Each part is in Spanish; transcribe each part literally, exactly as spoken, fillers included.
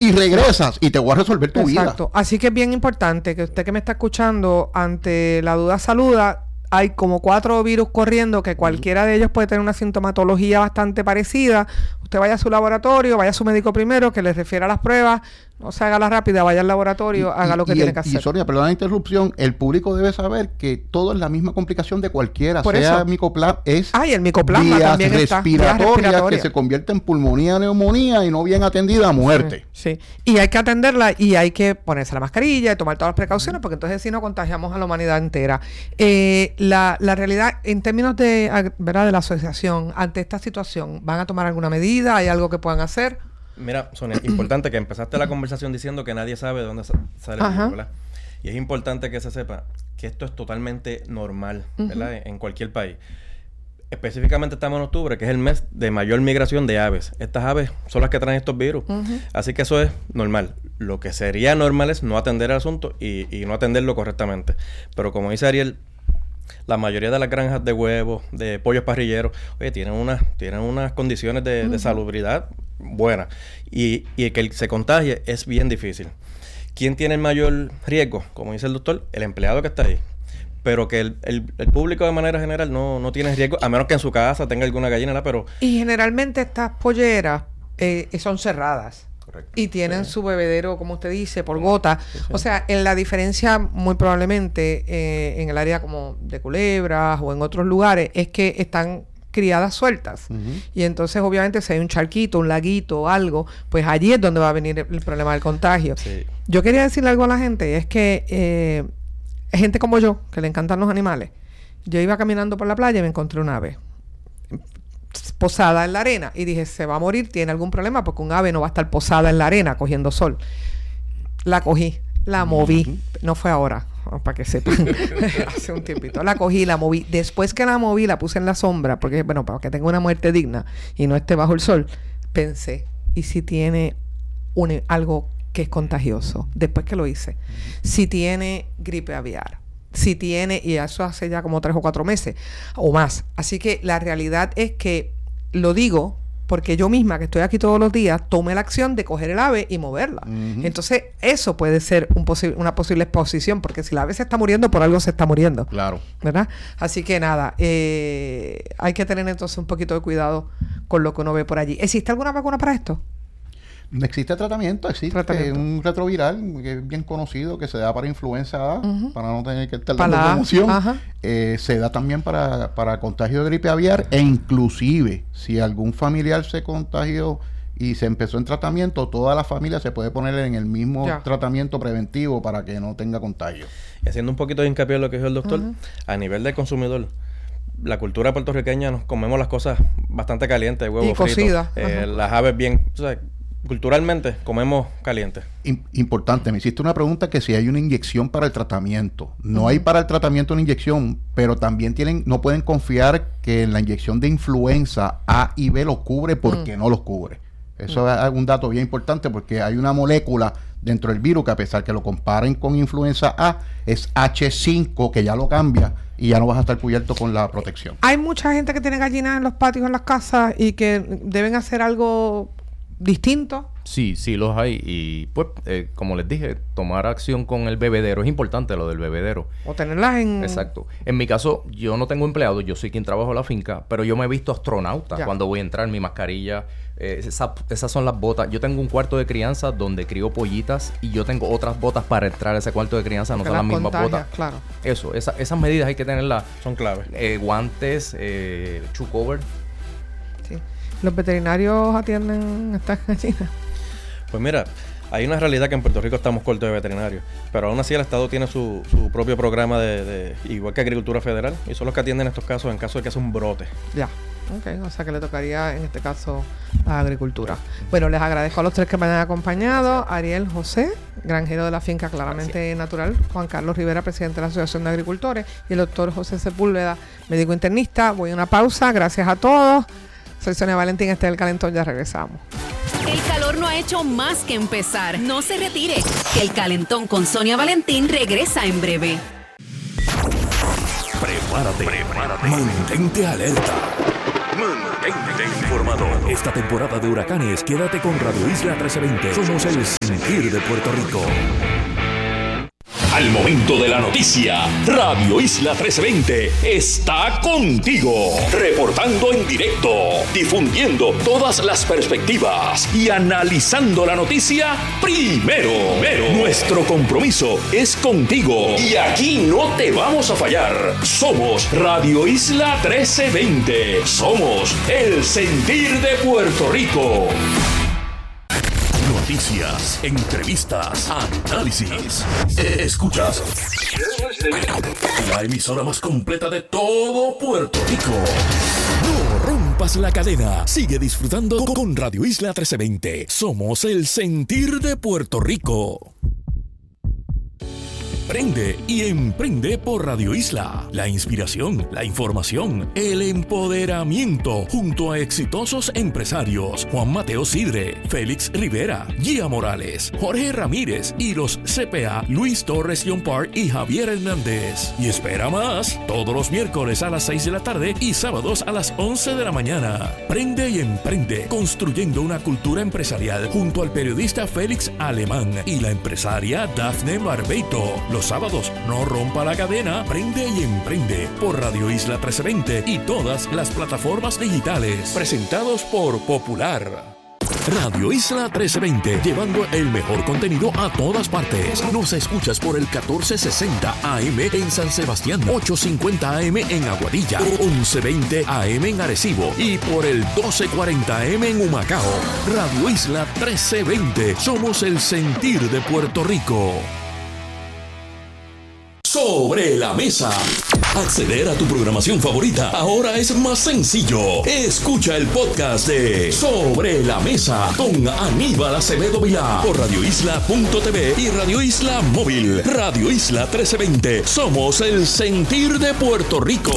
y regresas y te voy a resolver tu vida. Exacto. Así que es bien importante que usted que me está escuchando, ante la duda saluda, hay como cuatro virus corriendo que cualquiera de ellos puede tener una sintomatología bastante parecida. Usted vaya a su laboratorio, vaya a su médico primero, que le refiera las pruebas, no se haga la rápida, vaya al laboratorio, y, haga lo que tiene el, que hacer. Y Sonia, perdón la interrupción, el público debe saber que todo es la misma complicación de cualquiera, Por sea micoplasma, es Ay, el micoplasma vías también respiratorias está, vías respiratorias que se convierte en pulmonía, neumonía y no bien atendida a muerte. Sí, sí, y hay que atenderla y hay que ponerse la mascarilla y tomar todas las precauciones, porque entonces si no contagiamos a la humanidad entera. Eh, la, la realidad, en términos de, ¿verdad?, de la asociación, ante esta situación, ¿van a tomar alguna medida? ¿Hay algo que puedan hacer? Mira, Sonia, importante que empezaste la conversación diciendo que nadie sabe de dónde sale el virus, ¿verdad? Y es importante que se sepa que esto es totalmente normal, ¿verdad? Uh-huh. En cualquier país. Específicamente estamos en octubre, que es el mes de mayor migración de aves. Estas aves son las que traen estos virus. Uh-huh. Así que eso es normal. Lo que sería normal es no atender el asunto y, y no atenderlo correctamente. Pero como dice Ariel, la mayoría de las granjas de huevos, de pollos parrilleros, oye, tienen unas, tienen unas condiciones de, uh-huh. de salubridad buenas. Y, y que se contagie es bien difícil. ¿Quién tiene el mayor riesgo? Como dice el doctor, el empleado que está ahí. Pero que el, el, el público de manera general no, no tiene riesgo, a menos que en su casa tenga alguna gallina, ¿la? Pero... Y generalmente estas polleras eh, son cerradas. Correcto. Y tienen sí. su bebedero, como usted dice, por gota. Sí, sí. O sea, en la diferencia, muy probablemente, eh, en el área como de Culebras o en otros lugares, es que están criadas sueltas. Uh-huh. Y entonces, obviamente, si hay un charquito, un laguito, algo, pues allí es donde va a venir el, el problema del contagio. Sí. Yo quería decirle algo a la gente, es que eh, gente como yo, que le encantan los animales, yo iba caminando por la playa y me encontré un ave posada en la arena y dije, se va a morir, tiene algún problema, porque un ave no va a estar posada en la arena cogiendo sol. La cogí, la moví, uh-huh. no fue ahora, para que sepan, hace un tiempito, la cogí, la moví, después que la moví, la puse en la sombra, porque bueno, para que tenga una muerte digna y no esté bajo el sol, pensé, ¿y si tiene un, algo que es contagioso? Después que lo hice, si tiene gripe aviar, si tiene, y eso hace ya como tres o cuatro meses o más. Así que la realidad es que lo digo porque yo misma, que estoy aquí todos los días, tomé la acción de coger el ave y moverla. Uh-huh. Entonces, eso puede ser un posi- una posible exposición, porque si la ave se está muriendo, por algo se está muriendo. Claro. ¿Verdad? Así que nada, eh, hay que tener entonces un poquito de cuidado con lo que uno ve por allí. ¿Existe alguna vacuna para esto? No existe tratamiento, existe tratamiento. un retroviral que es bien conocido, que se da para influenza A, uh-huh. para no tener que estar dando promoción. Eh, se da también para, para contagio de gripe aviar, e inclusive si algún familiar se contagió y se empezó en tratamiento, toda la familia se puede poner en el mismo ya. tratamiento preventivo para que no tenga contagio. Y haciendo un poquito de hincapié en lo que dijo el doctor, uh-huh. a nivel del consumidor, la cultura puertorriqueña, nos comemos las cosas bastante calientes, huevos fritos, eh, las aves bien... O sea, culturalmente comemos caliente. Importante, me hiciste una pregunta que si hay una inyección para el tratamiento. No uh-huh. hay para el tratamiento una inyección, pero también tienen, no pueden confiar que la inyección de influenza A y B los cubre porque uh-huh. no los cubre. Eso uh-huh. es un dato bien importante, porque hay una molécula dentro del virus que, a pesar que lo comparen con influenza A, es hache cinco, que ya lo cambia y ya no vas a estar cubierto con la protección. Hay mucha gente que tiene gallinas en los patios, en las casas, y que deben hacer algo distinto. Sí, sí los hay. Y pues, eh, como les dije, tomar acción con el bebedero. Es importante lo del bebedero. O tenerlas en... Exacto. En mi caso, yo no tengo empleados. Yo soy quien trabajo en la finca. Pero yo me he visto astronauta ya. cuando voy a entrar. Mi mascarilla. Eh, esa, esas son las botas. Yo tengo un cuarto de crianza donde crío pollitas. Y yo tengo otras botas para entrar a ese cuarto de crianza. No son las mismas botas. Claro. Eso. Esa, esas medidas hay que tenerlas. Son claves. Eh, guantes. Eh, shoe cover. Sí. ¿Los veterinarios atienden estas gallinas? Pues mira, hay una realidad que en Puerto Rico estamos cortos de veterinarios, pero aún así el Estado tiene su, su propio programa de, de, igual que Agricultura Federal, y son los que atienden estos casos en caso de que sea un brote. Ya, ok, o sea que le tocaría en este caso a Agricultura. Bueno, les agradezco a los tres que me han acompañado. Gracias. Ariel José, granjero de la finca Claramente Gracias. Natural, Juan Carlos Rivera, presidente de la Asociación de Agricultores, y el doctor José Sepúlveda, médico internista. Voy a una pausa, gracias a todos. Soy Sonia Valentín, este es El Calentón, ya regresamos. El calor no ha hecho más que empezar. No se retire, que El Calentón con Sonia Valentín regresa en breve. Prepárate, prepárate. Mantente alerta. Mantente Mantente informado. Esta temporada de huracanes, quédate con Radio Isla trece veinte. Somos el sentir de Puerto Rico. Al momento de la noticia, Radio Isla trece veinte está contigo, reportando en directo, difundiendo todas las perspectivas y analizando la noticia primero. primero. Nuestro compromiso es contigo y aquí no te vamos a fallar. Somos Radio Isla trece veinte. Somos el sentir de Puerto Rico. Noticias, entrevistas, análisis. Escuchas la emisora más completa de todo Puerto Rico. No rompas la cadena. Sigue disfrutando con Radio Isla trece veinte. Somos el sentir de Puerto Rico. Prende y emprende por Radio Isla. La inspiración, la información, el empoderamiento junto a exitosos empresarios Juan Mateo Sidre, Félix Rivera, Gia Morales, Jorge Ramírez y los C P A Luis Torres Yompar y Javier Hernández. Y espera más, todos los miércoles a las seis de la tarde y sábados a las once de la mañana. Prende y emprende, construyendo una cultura empresarial junto al periodista Félix Alemán y la empresaria Dafne Barbeito. Los sábados, no rompa la cadena, prende y emprende por Radio Isla trece veinte y todas las plataformas digitales. Presentados por Popular. Radio Isla trece veinte, llevando el mejor contenido a todas partes. Nos escuchas por el catorce sesenta A M en San Sebastián, ochocientos cincuenta A M en Aguadilla, once veinte A M en Arecibo y por el doce cuarenta A M en Humacao. Radio Isla trece veinte, somos el sentir de Puerto Rico. Sobre la mesa. Acceder a tu programación favorita ahora es más sencillo. Escucha el podcast de Sobre la Mesa con Aníbal Acevedo Vilá por radio isla punto t v y Radio Isla Móvil. Radio Isla trece veinte. Somos el sentir de Puerto Rico.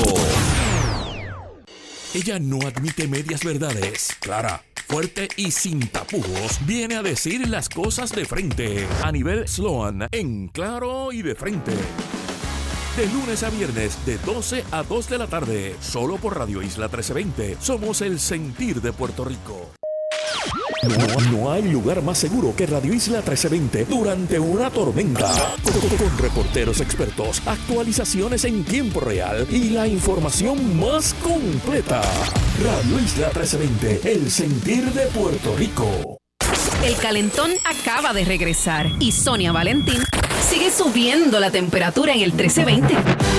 Ella no admite medias verdades. Clara, fuerte y sin tapujos, viene a decir las cosas de frente. Anibel Sloan, en Claro y de Frente. De lunes a viernes, de doce a dos de la tarde, solo por Radio Isla trece veinte. Somos el sentir de Puerto Rico. No, no hay lugar más seguro que Radio Isla trece veinte durante una tormenta. Con, con reporteros expertos, actualizaciones en tiempo real y la información más completa. Radio Isla trece veinte, el sentir de Puerto Rico. El calentón acaba de regresar y Sonia Valentín sigue subiendo la temperatura en el trece veinte.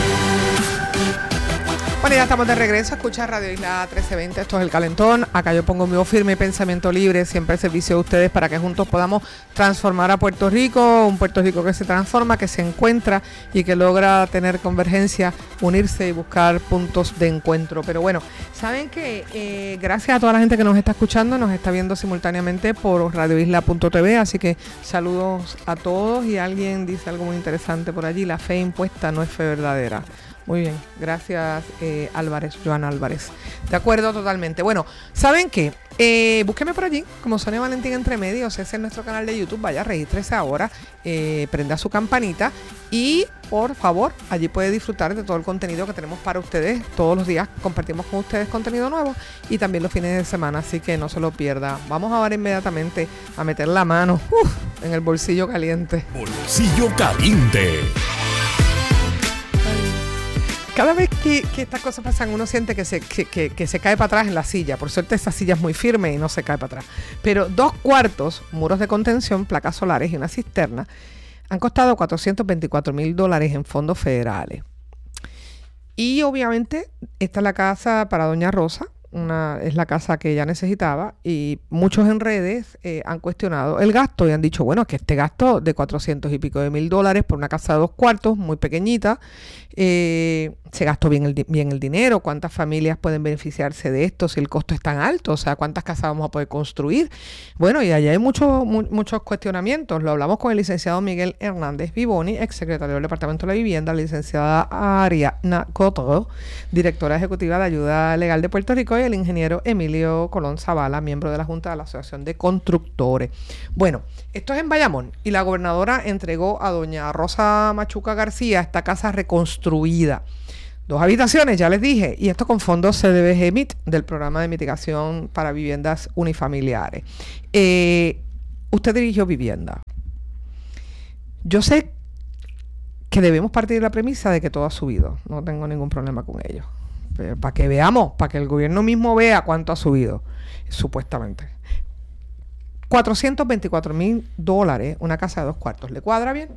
Bueno, ya estamos de regreso. Escucha Radio Isla trece veinte. Esto es El Calentón. Acá yo pongo mi voz firme y pensamiento libre, siempre al servicio de ustedes para que juntos podamos transformar a Puerto Rico. Un Puerto Rico que se transforma, que se encuentra y que logra tener convergencia, unirse y buscar puntos de encuentro. Pero bueno, saben que eh, gracias a toda la gente que nos está escuchando, nos está viendo simultáneamente por radio isla punto t v. Así que saludos a todos. Y alguien dice algo muy interesante por allí: la fe impuesta no es fe verdadera. Muy bien, gracias eh, Álvarez, Joan Álvarez. De acuerdo totalmente. Bueno, ¿saben qué? Eh, búsqueme por allí, como Sonia Valentín Entre Medios, ese es nuestro canal de YouTube. Vaya, regístrese ahora, eh, prenda su campanita y, por favor, allí puede disfrutar de todo el contenido que tenemos para ustedes. Todos los días compartimos con ustedes contenido nuevo y también los fines de semana, así que no se lo pierda. Vamos ahora inmediatamente a meter la mano uf, en el bolsillo caliente. Bolsillo caliente. Cada vez que, que estas cosas pasan, uno siente que se, que, que, que se cae para atrás en la silla. Por suerte, esta silla es muy firme y no se cae para atrás. Pero dos cuartos, muros de contención, placas solares y una cisterna han costado cuatrocientos veinticuatro mil dólares en fondos federales. Y obviamente, esta es la casa para Doña Rosa. Una, es la casa que ella necesitaba y muchos en redes eh, han cuestionado el gasto y han dicho, bueno, que este gasto de cuatrocientos y pico de mil dólares por una casa de dos cuartos, muy pequeñita, eh, se gastó bien el, bien el dinero. ¿Cuántas familias pueden beneficiarse de esto si el costo es tan alto? O sea, ¿cuántas casas vamos a poder construir? Bueno, y allá hay muchos mu- muchos cuestionamientos. Lo hablamos con el licenciado Miguel Hernández Vivoni, exsecretario del Departamento de la Vivienda, la licenciada Ariadna Cotro, directora ejecutiva de Ayuda Legal de Puerto Rico, y el ingeniero Emilio Colón Zavala, miembro de la Junta de la Asociación de Constructores. Bueno, esto es en Bayamón y la gobernadora entregó a doña Rosa Machuca García esta casa reconstruida. Dos habitaciones, ya les dije, y esto con fondos C D B G M I T del Programa de Mitigación para Viviendas Unifamiliares. Eh, usted dirigió vivienda. Yo sé que debemos partir de la premisa de que todo ha subido. No tengo ningún problema con ello. Pero para que veamos, para que el gobierno mismo vea cuánto ha subido, supuestamente. cuatrocientos veinticuatro mil dólares, una casa de dos cuartos. ¿Le cuadra bien?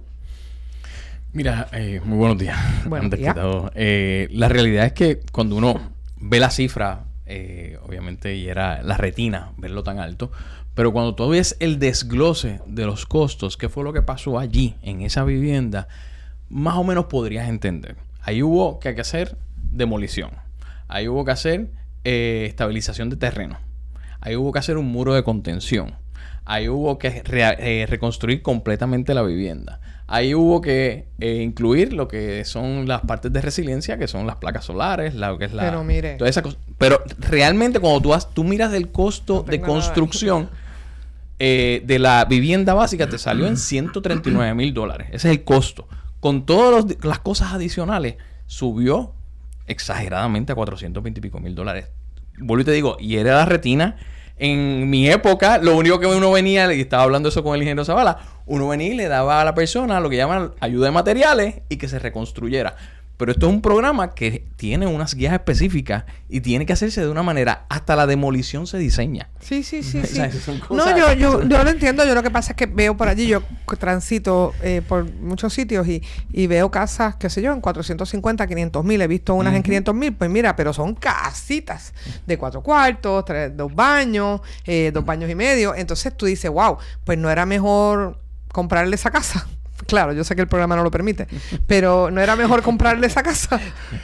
Mira, eh, muy buenos días. Buenos días. Eh, la realidad es que cuando uno ve la cifra, eh, obviamente, y era la retina verlo tan alto, pero cuando tú ves el desglose de los costos, qué fue lo que pasó allí, en esa vivienda, más o menos podrías entender. Ahí hubo que hacer demolición. Ahí hubo que hacer eh, estabilización de terreno. Ahí hubo que hacer un muro de contención. Ahí hubo que re- eh, reconstruir completamente la vivienda. Ahí hubo que eh, incluir lo que son las partes de resiliencia, que son las placas solares, lo que es la... Pero mire... Toda esa cosa. Pero realmente cuando tú, has, tú miras el costo no de construcción eh, de la vivienda básica, te salió en ciento treinta y nueve mil dólares. Ese es el costo. Con todas las cosas adicionales, subió exageradamente a cuatrocientos veinte y pico mil dólares. Vuelvo y te digo, y era la retina. En mi época, lo único que uno venía, y estaba hablando eso con el ingeniero Zavala, uno venía y le daba a la persona lo que llaman ayuda de materiales y que se reconstruyera. Pero esto es un programa que tiene unas guías específicas y tiene que hacerse de una manera. Hasta la demolición se diseña. Sí, sí, sí, sí. O sea, son No, cosas- yo, yo, yo lo entiendo. Yo lo que pasa es que veo por allí, yo transito eh, por muchos sitios y, y veo casas, qué sé yo, en cuatrocientos cincuenta, quinientos mil. He visto unas en quinientos mil. Pues mira, pero son casitas de cuatro cuartos, tres, dos baños, eh, dos baños y medio. Entonces tú dices, wow, pues no era mejor comprarle esa casa. Claro, yo sé que el programa no lo permite, pero ¿no era mejor comprarle esa casa?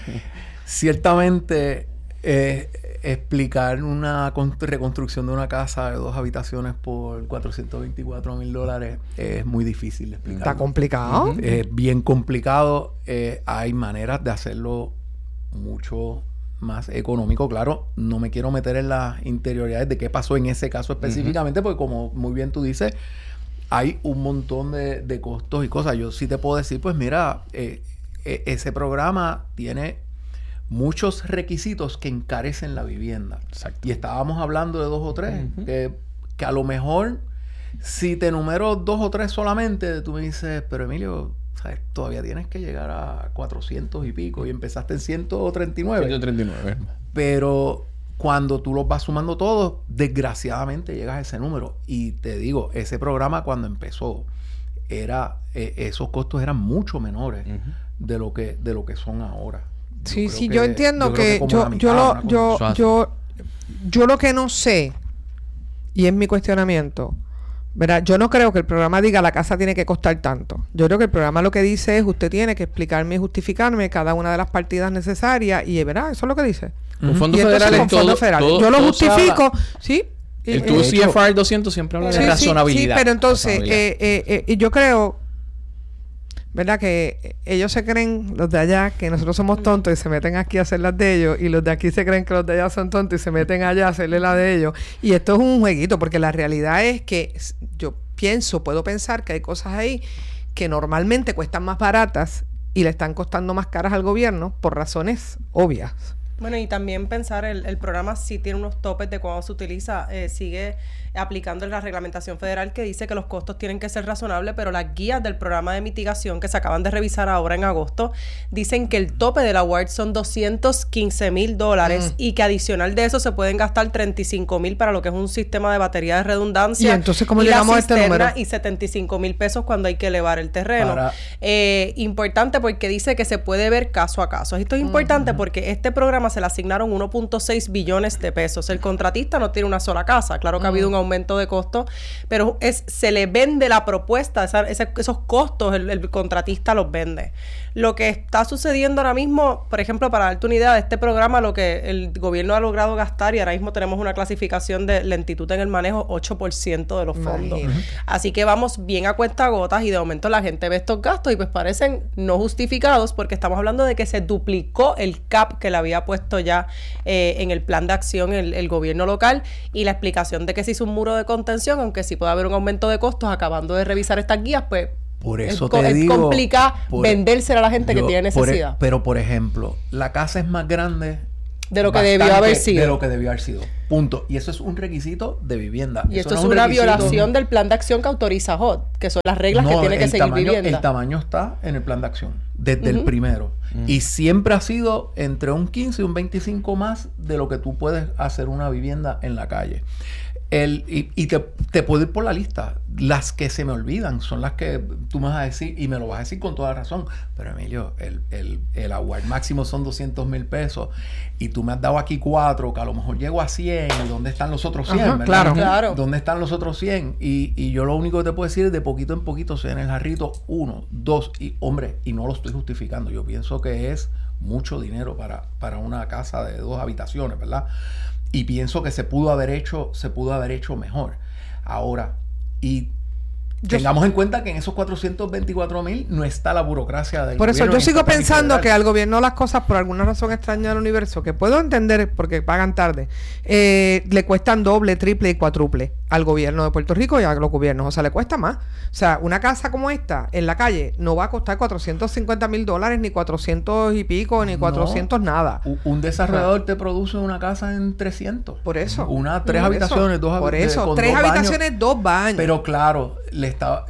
Ciertamente, eh, explicar una con- reconstrucción de una casa de dos habitaciones por cuatrocientos veinticuatro mil dólares es muy difícil de explicar. Está complicado. Es bien complicado. Eh, hay maneras de hacerlo mucho más económico. Claro, no me quiero meter en las interioridades de qué pasó en ese caso específicamente, porque como muy bien tú dices, hay un montón de, de costos y cosas. Yo sí te puedo decir, pues mira, eh, eh, ese programa tiene muchos requisitos que encarecen la vivienda. Exacto. Y estábamos hablando de dos o tres, uh-huh. que, que a lo mejor, si te enumero dos o tres solamente, tú me dices, pero Emilio, ¿sabes? Todavía tienes que llegar a cuatrocientos y pico y empezaste en ciento treinta y nueve. ciento treinta y nueve. Pero cuando tú los vas sumando todos, desgraciadamente llegas a ese número. Y te digo, ese programa cuando empezó, era eh, esos costos eran mucho menores uh-huh. de lo que de lo que son ahora. Sí, yo sí, que, yo entiendo yo que, que yo mitad, yo lo yo, cosa. yo yo lo que no sé, y es mi cuestionamiento, ¿verdad? Yo no creo que el programa diga la casa tiene que costar tanto. Yo creo que el programa lo que dice es usted tiene que explicarme y justificarme cada una de las partidas necesarias y, ¿verdad? Eso es lo que dice. Con fondos Y entonces, federales con todo, fondos federales. todo- yo lo todo se justifico, habla- ¿sí? El Eh, tu eh, C F R doscientos siempre habla de Sí, sí, razonabilidad. sí, pero entonces, Razonabilidad. eh, eh, eh, y yo creo, ¿verdad? Que ellos se creen, los de allá, que nosotros somos tontos y se meten aquí a hacer las de ellos, y los de aquí se creen que los de allá son tontos y se meten allá a hacerle la de ellos. Y esto es un jueguito, porque la realidad es que s- yo pienso, puedo pensar que hay cosas ahí que normalmente cuestan más baratas y le están costando más caras al gobierno por razones obvias. Bueno, y también pensar, el, el programa sí tiene unos topes de cuando se utiliza, eh, sigue aplicando la reglamentación federal que dice que los costos tienen que ser razonables, pero las guías del programa de mitigación que se acaban de revisar ahora en agosto dicen que el tope del award son doscientos quince mil dólares mm. y que adicional de eso se pueden gastar treinta y cinco mil para lo que es un sistema de batería de redundancia. ¿Y entonces cómo y llegamos la a este cisterna número? Y setenta y cinco mil pesos cuando hay que elevar el terreno. Para... Eh, importante porque dice que se puede ver caso a caso. Esto es importante mm. porque este programa se le asignaron uno punto seis billones de pesos. El contratista no tiene una sola casa. Claro que mm. ha habido un aumento de costo, pero es, se le vende la propuesta, esa, esa, esos costos, el, el contratista los vende. Lo que está sucediendo ahora mismo, por ejemplo, para darte una idea de este programa, lo que el gobierno ha logrado gastar, y ahora mismo tenemos una clasificación de lentitud en el manejo, ocho por ciento de los fondos. Imagínate. Así que vamos bien a cuentagotas y de momento la gente ve estos gastos y pues parecen no justificados porque estamos hablando de que se duplicó el cap que le había puesto ya eh, en el plan de acción el, el gobierno local, y la explicación de que se hizo un muro de contención, aunque sí puede haber un aumento de costos acabando de revisar estas guías, pues Por eso es, co- te es digo... complica por- vendérsela a la gente yo- que tiene por e- necesidad. pero, por ejemplo, la casa es más grande... De lo que bastante debió haber sido. De lo que debió haber sido. Punto. Y eso es un requisito de vivienda. Y Eso esto no es un una requisito- violación del plan de acción que autoriza H O D, que son las reglas que No, tiene que el seguir tamaño, vivienda. El tamaño está en el plan de acción, desde el Ujú. primero. Y siempre ha sido entre un quince y un veinticinco más de lo que tú puedes hacer una vivienda en la calle. El, y y te, te puedo ir por la lista. Las que se me olvidan son las que tú me vas a decir, y me lo vas a decir con toda razón. Pero Emilio, el, el, el award máximo son doscientos mil pesos. Y tú me has dado aquí cuatro, que a lo mejor llego a cien. ¿Y dónde están los otros cien? Ajá, ¿verdad? claro. Claro. ¿Dónde están los otros cien? Y, y yo lo único que te puedo decir es de poquito en poquito se en el jarrito. Uno, dos, y hombre, y no lo estoy justificando. Yo pienso que es mucho dinero para, para una casa de dos habitaciones, ¿verdad? Y pienso que se pudo haber hecho, se pudo haber hecho mejor. Ahora, y Yo- tengamos en cuenta que en esos cuatrocientos veinticuatro mil no está la burocracia del Por eso gobierno yo ni sigo estatal ni pensando federal. que al gobierno las cosas, por alguna razón extraña del universo, que puedo entender porque pagan tarde, eh, le cuestan doble, triple y cuádruple al gobierno de Puerto Rico y a los gobiernos. O sea, le cuesta más. O sea, una casa como esta en la calle no va a costar cuatrocientos cincuenta mil dólares, ni cuatrocientos y pico, ni No. cuatrocientos nada. U- Un desarrollador te produce una casa en trescientos. Por eso. Una, tres Por habitaciones, eso. dos Por habi- eso, con tres dos baños. habitaciones, dos baños. Pero claro, le está...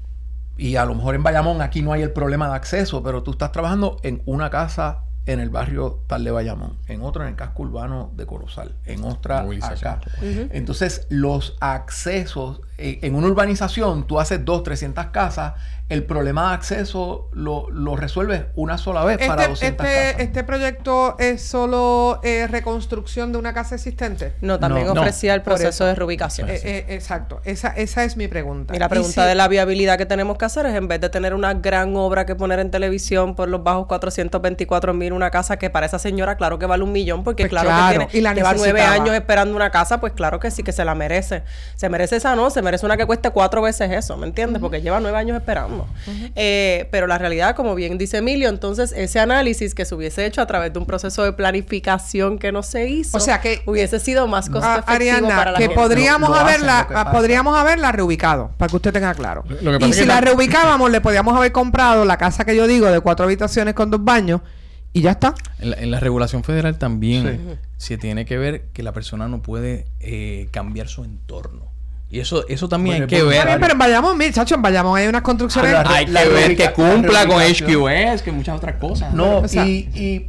Y a lo mejor en Bayamón aquí no hay el problema de acceso, pero tú estás trabajando en una casa en el barrio tal de Bayamón, en otra en el casco urbano de Corozal, en otra Movilización. acá. Entonces, los accesos, eh, en una urbanización, tú haces dos, trescientas casas, el problema de acceso lo, lo resuelves una sola vez para Este, doscientas este, casas. este proyecto es solo eh, reconstrucción de una casa existente. No, también No. ofrecía el Por proceso eso. de reubicación. Eh, eh, exacto, esa, esa es mi pregunta. Y la pregunta si- de la viabilidad que tenemos que hacer es, en vez de tener una gran obra que poner en televisión por los bajos cuatrocientos veinticuatro mil, una casa que para esa señora, claro que vale un millón, porque Pues claro, claro, que tiene, y la lleva nueve necesitaba. años esperando una casa, pues claro que sí que se la merece. Se merece esa, no, se merece una que cueste cuatro veces eso, ¿me entiendes? Porque lleva nueve años esperando. Eh, pero la realidad, como bien dice Emilio, entonces ese análisis que se hubiese hecho a través de un proceso de planificación que no se hizo, O sea que- hubiese sido más costo Ah, efectivo Ariana, para la que gente. podríamos Lo- lo hacen, haberla, lo que ah, pasa. podríamos haberla reubicado, para que usted tenga claro. Lo que pasa Y es si que la tam- reubicábamos, le podíamos haber comprado la casa que yo digo de cuatro habitaciones con dos baños y ya está. En la, en la regulación federal también se tiene que ver que la persona no puede eh, cambiar su entorno. Y eso eso también Bueno, hay que es ver. Está bien, pero en Bayamón, mira, chacho, en Bayamón hay unas construcciones. Ah, la- Hay la que ver reubica- que la cumpla con reubicación. H Q S, que muchas otras cosas. No, O sea- y, y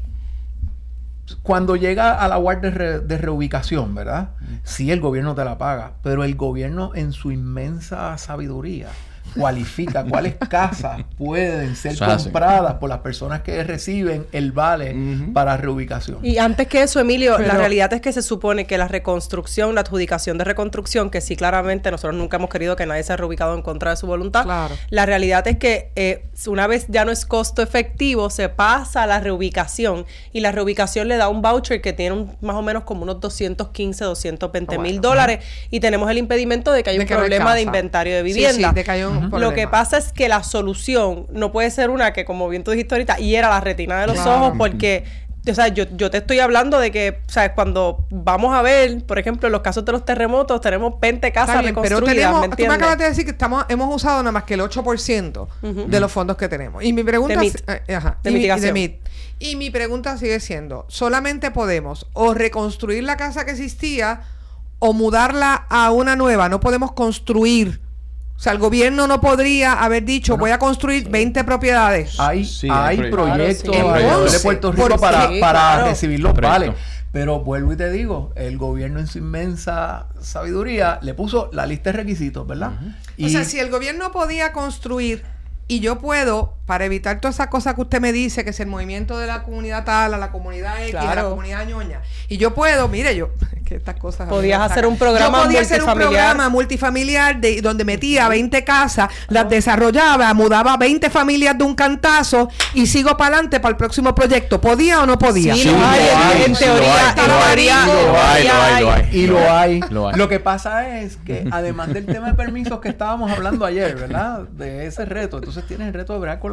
cuando llega a la guardia de, re- de reubicación, ¿verdad? Sí, el gobierno te la paga, pero el gobierno en su inmensa sabiduría cualifica cuáles casas pueden ser Eso es así. compradas por las personas que reciben el vale Ujú. para reubicación. Y antes que eso, Emilio, la Pero- realidad es que se supone que la reconstrucción, la adjudicación de reconstrucción, que sí claramente nosotros nunca hemos querido que nadie sea reubicado en contra de su voluntad, Claro. la realidad es que eh, una vez ya no es costo efectivo, se pasa a la reubicación y la reubicación le da un voucher que tiene un- más o menos como unos doscientos quince, doscientos veinte mil Bueno. dólares y tenemos el impedimento de que hay De un que no hay problema de casa. inventario de Sí, vivienda. sí, de que hay un Lo que problema. pasa es que la solución no puede ser una que, como bien tú dijiste ahorita, hiera la retina de los Claro. ojos, porque, o sea, yo, yo te estoy hablando de que, o sea, cuando vamos a ver, por ejemplo, en los casos de los terremotos, tenemos veinte casas Está bien, pero reconstruidas, tenemos, ¿me tú me entiendes? acabas de decir que estamos, hemos usado nada más que el ocho por ciento de los fondos que tenemos. Y mi pregunta De es- MIT. eh, ajá, De y mi- mitigación. de MIT. Y mi pregunta sigue siendo, ¿solamente podemos o reconstruir la casa que existía o mudarla a una nueva? No podemos construir. O sea, el gobierno no podría haber dicho, voy a construir veinte propiedades. Hay, Sí, hay hay proyectos Claro, sí. alrededor de Entonces, Puerto Rico por- para, sí, para claro. recibir los Correcto. vales. Pero vuelvo y te digo, el gobierno en su inmensa sabiduría le puso la lista de requisitos, ¿verdad? O sea, si el gobierno podía construir y yo puedo, para evitar todas esas cosas que usted me dice, que es el movimiento de la comunidad tal, a la comunidad X, a la Claro. comunidad ñoña, y yo puedo, mire, yo, es que estas cosas... a mí Podías me hacer sacan. un programa Yo podía hacer un multifamiliar. programa multifamiliar de, donde metía veinte casas, las desarrollaba, mudaba veinte familias de un cantazo y sigo para adelante para el próximo proyecto. ¿Podía o no podía? Sí, Sí, lo hay, lo hay, en sí, teoría, lo hay, en lo hay, teoría, lo hay, lo hay, lo hay. Y lo hay. Lo hay. Lo que pasa es que, además del tema de permisos que estábamos hablando ayer, ¿verdad? De ese reto, entonces tienes el reto de bregar con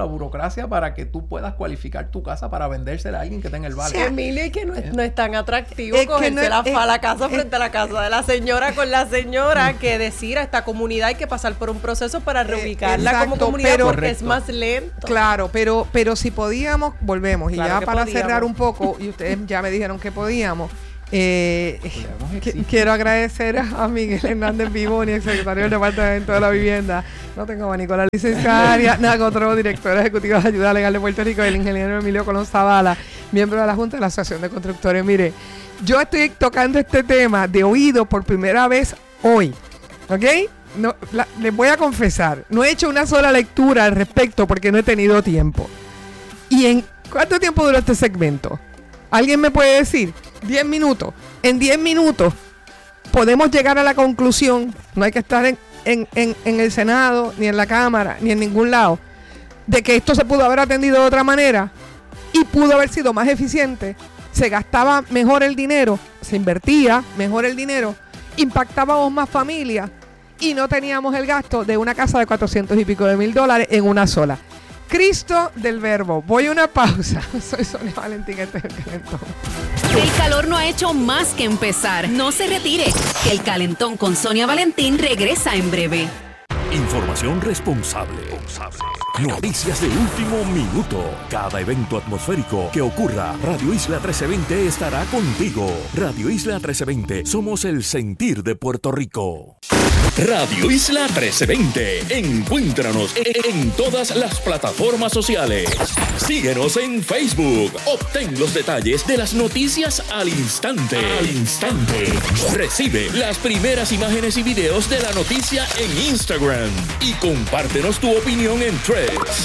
la burocracia para que tú puedas cualificar tu casa para vendérsela a alguien que tenga el vale. Sí, Emilio, y que no es, no es tan atractivo Es que cogerse no es- la, es- fa- la casa es- frente a la casa de la señora con la señora que decir a esta comunidad hay que pasar por un proceso para reubicarla como exacto, comunidad pero- porque es Correcto. más lento. Claro, pero, pero si podíamos, volvemos. Y Claro ya que para podíamos. cerrar un poco, y ustedes ya me dijeron que podíamos. Eh, Podíamos que- exigir. quiero agradecer a Miguel Hernández Vivoni, el secretario del Departamento de la Vivienda. No tengo abanico, la licenciada Nagotro, directora ejecutiva de Ayuda Legal de Puerto Rico, y el ingeniero Emilio Colón Zavala, miembro de la Junta de la Asociación de Constructores. Mire, yo estoy tocando este tema de oído por primera vez hoy, ¿ok? No, la- les voy a confesar, no he hecho una sola lectura al respecto porque no he tenido tiempo. ¿Y en cuánto tiempo duró este segmento? ¿Alguien me puede decir? diez minutos. En diez minutos podemos llegar a la conclusión, no hay que estar en, en, en, en el Senado, ni en la Cámara, ni en ningún lado, de que esto se pudo haber atendido de otra manera y pudo haber sido más eficiente, se gastaba mejor el dinero, se invertía mejor el dinero, impactábamos más familias y no teníamos el gasto de una casa de cuatrocientos y pico de mil dólares en una sola. Cristo del Verbo. Voy a una pausa. Soy Sonia Valentín, este es el Calentón. El calor no ha hecho más que empezar. No se retire, que el Calentón con Sonia Valentín regresa en breve. Información responsable. Noticias de último minuto. Cada evento atmosférico que ocurra, Radio Isla trece veinte estará contigo. Radio Isla trece veinte, somos el sentir de Puerto Rico. Radio Isla trece veinte. Encuéntranos en todas las plataformas sociales. Síguenos en Facebook. Obtén los detalles de las noticias al instante. Al instante. Recibe las primeras imágenes y videos de la noticia en Instagram. Y compártenos tu opinión en Threads.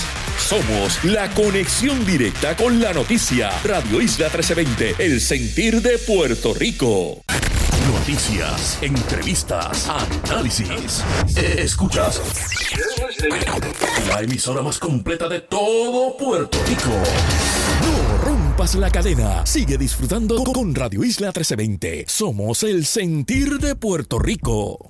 Somos la conexión directa con la noticia. Radio Isla trece veinte, el sentir de Puerto Rico. Noticias, entrevistas, análisis. Escuchas la emisora más completa de todo Puerto Rico. No rompas la cadena. Sigue disfrutando con Radio Isla trece veinte. Somos el sentir de Puerto Rico.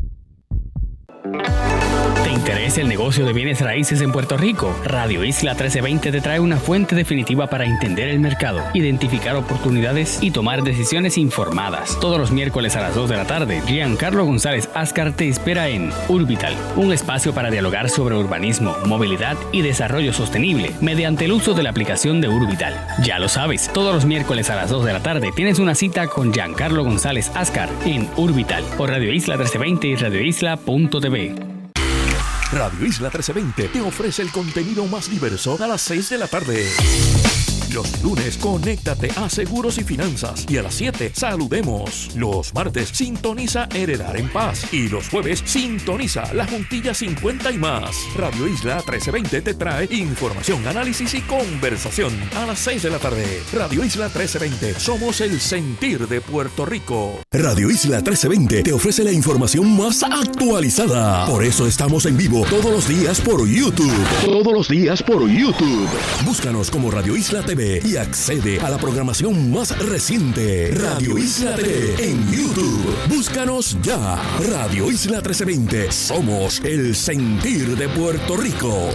¿Te interesa el negocio de bienes raíces en Puerto Rico? Radio Isla trece veinte te trae una fuente definitiva para entender el mercado, identificar oportunidades y tomar decisiones informadas. Todos los miércoles a las dos de la tarde, Giancarlo González Ascar te espera en Urbital, un espacio para dialogar sobre urbanismo, movilidad y desarrollo sostenible mediante el uso de la aplicación de Urbital. Ya lo sabes, todos los miércoles a las dos de la tarde tienes una cita con Giancarlo González Ascar en Urbital por Radio Isla trece veinte y radio isla punto t v. Radio Isla trece veinte te ofrece el contenido más diverso a las seis de la tarde. Los lunes, conéctate a Seguros y Finanzas. Y a las siete, saludemos. Los martes, sintoniza Heredar en Paz. Y los jueves, sintoniza La Juntilla cincuenta y más. Radio Isla trece veinte te trae información, análisis y conversación. A las seis de la tarde, Radio Isla trece veinte. Somos el sentir de Puerto Rico. Radio Isla trece veinte te ofrece la información más actualizada. Por eso estamos en vivo todos los días por YouTube. Todos los días por YouTube. Búscanos como Radio Isla T V y accede a la programación más reciente. Radio Isla T V en YouTube. Búscanos ya. Radio Isla trece veinte. Somos el sentir de Puerto Rico.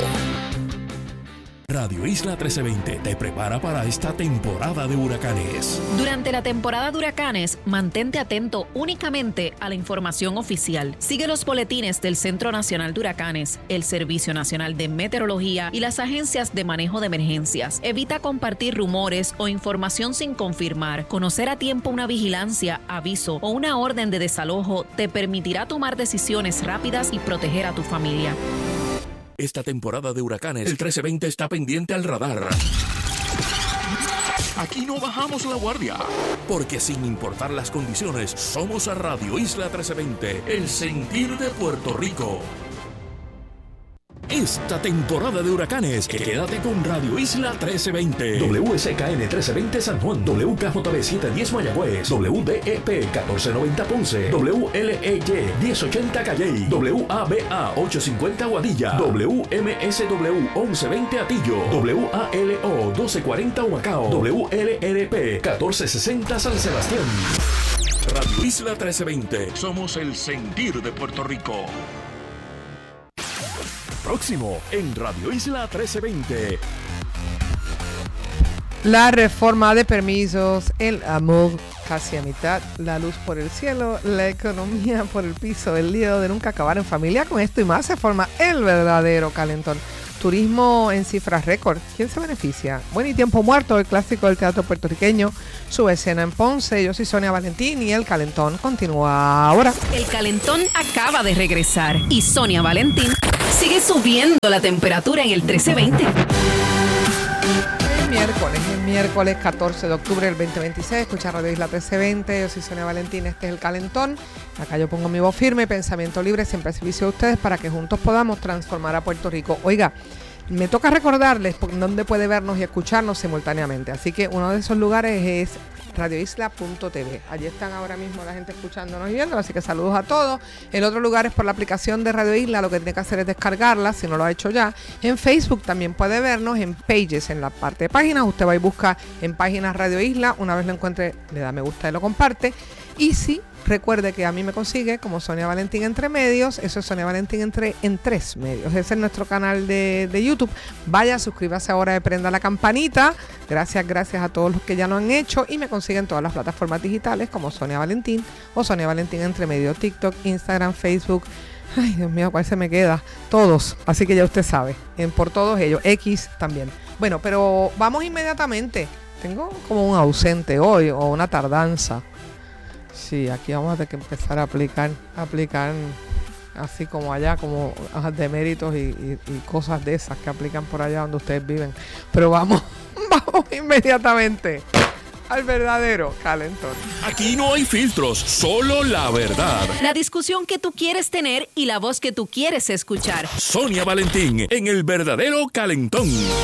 Radio Isla trece veinte te prepara para esta temporada de huracanes. Durante la temporada de huracanes, mantente atento únicamente a la información oficial. Sigue los boletines del Centro Nacional de Huracanes, el Servicio Nacional de Meteorología y las agencias de manejo de emergencias. Evita compartir rumores o información sin confirmar. Conocer a tiempo una vigilancia, aviso o una orden de desalojo te permitirá tomar decisiones rápidas y proteger a tu familia. Esta temporada de huracanes, el trece veinte está pendiente al radar. Aquí no bajamos la guardia, porque sin importar las condiciones, somos a Radio Isla trece veinte, el sentir de Puerto Rico. Esta temporada de huracanes, quédate con Radio Isla trece veinte. W S K N trece veinte San Juan, W K J B setecientos diez Mayagüez, W D E P catorce noventa Ponce, W L E Y diez ochenta Calley, W A B A ochocientos cincuenta Guadilla, W M S W once veinte Atillo, W A L O doce cuarenta Humacao, W L R P catorce sesenta San Sebastián. Radio Isla trece veinte, somos el sentir de Puerto Rico. próximo en Radio Isla trece veinte. La reforma de permisos, el amor casi a mitad, la luz por el cielo, la economía por el piso, el lío de nunca acabar en familia. Con esto y más se forma el verdadero calentón. Turismo en cifras récord. ¿Quién se beneficia? Buen y tiempo muerto, el clásico del teatro puertorriqueño, su escena en Ponce. Yo soy Sonia Valentín y el calentón continúa ahora. El calentón acaba de regresar y Sonia Valentín sigue subiendo la temperatura en el trece veinte. Miércoles, el miércoles catorce de octubre del veinte veintiséis, escucha Radio Isla trece veinte, yo soy Sonia Valentín, este es el calentón, acá yo pongo mi voz firme, pensamiento libre, siempre al servicio de ustedes para que juntos podamos transformar a Puerto Rico. Oiga, me toca recordarles dónde puede vernos y escucharnos simultáneamente, así que uno de esos lugares es radio isla punto t v. Allí están ahora mismo la gente escuchándonos y viéndonos, así que saludos a todos. El otro lugar es por la aplicación de Radio Isla, lo que tiene que hacer es descargarla, si no lo ha hecho ya. En Facebook también puede vernos, en Pages, en la parte de páginas, usted va y busca en páginas Radio Isla, una vez lo encuentre, le da me gusta y lo comparte. Y sí, recuerde que a mí me consigue como Sonia Valentín Entre Medios, eso es Sonia Valentín Entre en Tres Medios, ese es nuestro canal de, de YouTube. Vaya, suscríbase ahora y prenda la campanita. Gracias, gracias a todos los que ya lo han hecho y me consiguen todas las plataformas digitales como Sonia Valentín o Sonia Valentín Entre Medios, TikTok, Instagram, Facebook. Ay, Dios mío, ¿cuál se me queda? Todos, así que ya usted sabe, en, por todos ellos, X también. Bueno, pero vamos inmediatamente. Tengo como un ausente hoy o una tardanza. Sí, aquí vamos a tener que empezar a aplicar, aplicar así como allá, como deméritos y, y, y cosas de esas que aplican por allá donde ustedes viven. Pero vamos, vamos inmediatamente al verdadero calentón. Aquí no hay filtros, solo la verdad. La discusión que tú quieres tener y la voz que tú quieres escuchar. Sonia Valentín en el verdadero calentón.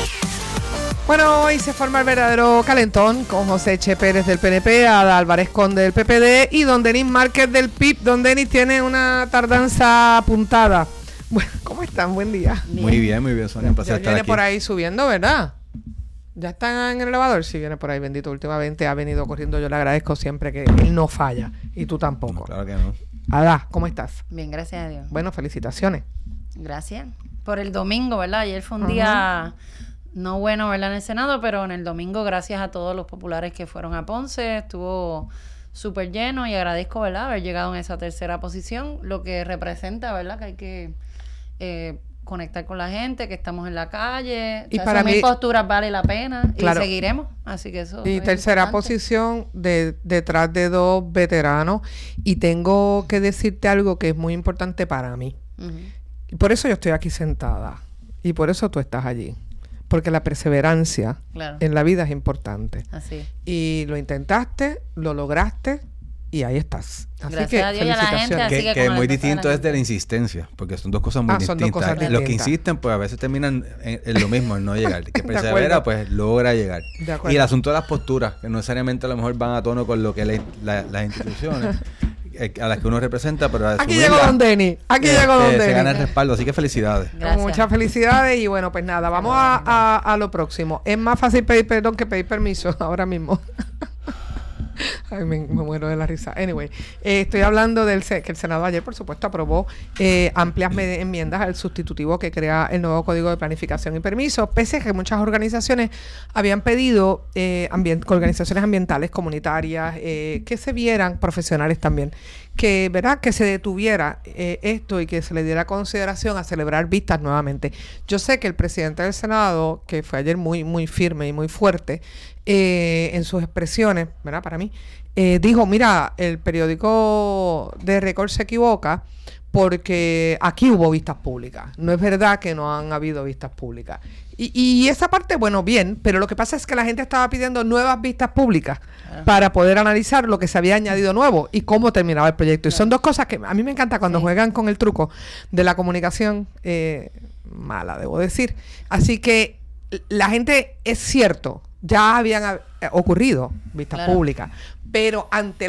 Bueno, hoy se forma el verdadero calentón con José Eche Pérez del P N P, Ada Álvarez Conde del P P D y don Denis Márquez del P I B. Don Denis tiene una tardanza apuntada. Bueno, ¿cómo están? Buen día. Bien. Muy bien, muy bien, Sonia. Un placer ya estar viene aquí. por ahí subiendo, ¿verdad? ¿Ya están en el elevador? Sí, viene por ahí, bendito. Últimamente ha venido corriendo. Yo le agradezco siempre que él no falla. Y tú tampoco. No, claro que no. Ada, ¿cómo estás? Bien, gracias a Dios. Bueno, felicitaciones. Gracias. Por el domingo, ¿verdad? Ayer fue un Ajá. día no bueno, ¿verdad? En el Senado, pero en el domingo, gracias a todos los populares que fueron a Ponce, estuvo súper lleno y agradezco, ¿verdad? Haber llegado en esa tercera posición, lo que representa, ¿verdad? Que hay que eh, conectar con la gente, que estamos en la calle. Y o sea, para asumir mí- posturas vale la pena Claro. y seguiremos. Así que eso Y es tercera importante. posición de, detrás de dos veteranos. Y tengo que decirte algo que es muy importante para mí. Ujú. Y por eso yo estoy aquí sentada. Y por eso tú estás allí. Porque la perseverancia Claro. en la vida es importante. Así es. Y lo intentaste, lo lograste y ahí estás. Así Gracias que a Dios y a la gente, felicitaciones. así Que, que que con muy el deseo de distinto la es de la gente. insistencia, porque son dos cosas muy Ah, son dos distintas. cosas Los que distintas. insisten, pues a veces terminan en, en lo mismo, en no llegar. El que De persevera, acuerdo. pues logra llegar. De acuerdo. Y el asunto de las posturas, que no necesariamente a lo mejor van a tono con lo que le- la- las instituciones eh, a las que uno representa, pero Aquí asumirla, llegó Don Denis. Aquí eh, llegó Don eh, se gana el Denis. respaldo, así que felicidades. Gracias. Muchas felicidades y bueno, pues nada, vamos a, a, a lo próximo. Es más fácil pedir perdón que pedir permiso ahora mismo. Ay, me, me muero de la risa. Anyway, eh, estoy hablando del se- que el Senado ayer, por supuesto, aprobó eh, amplias me- enmiendas al sustitutivo que crea el nuevo Código de Planificación y Permisos, pese a que muchas organizaciones habían pedido, eh, ambient- organizaciones ambientales, comunitarias, eh, que se vieran, profesionales también, que, ¿verdad? que se detuviera eh, esto y que se le diera consideración a celebrar vistas nuevamente. Yo sé que el presidente del Senado, que fue ayer muy, muy firme y muy fuerte, eh, en sus expresiones, ¿verdad? Para mí, eh, dijo, mira, el periódico de Récord se equivoca porque aquí hubo vistas públicas. No es verdad que no han habido vistas públicas. Y, y esa parte, bueno, bien, pero lo que pasa es que la gente estaba pidiendo nuevas vistas públicas para poder analizar lo que se había añadido nuevo y cómo terminaba el proyecto. Y son dos cosas que a mí me encanta cuando Sí. juegan con el truco de la comunicación eh, mala, debo decir. Así que la gente, es cierto, ya habían eh, ocurrido vistas Claro. públicas, pero ante la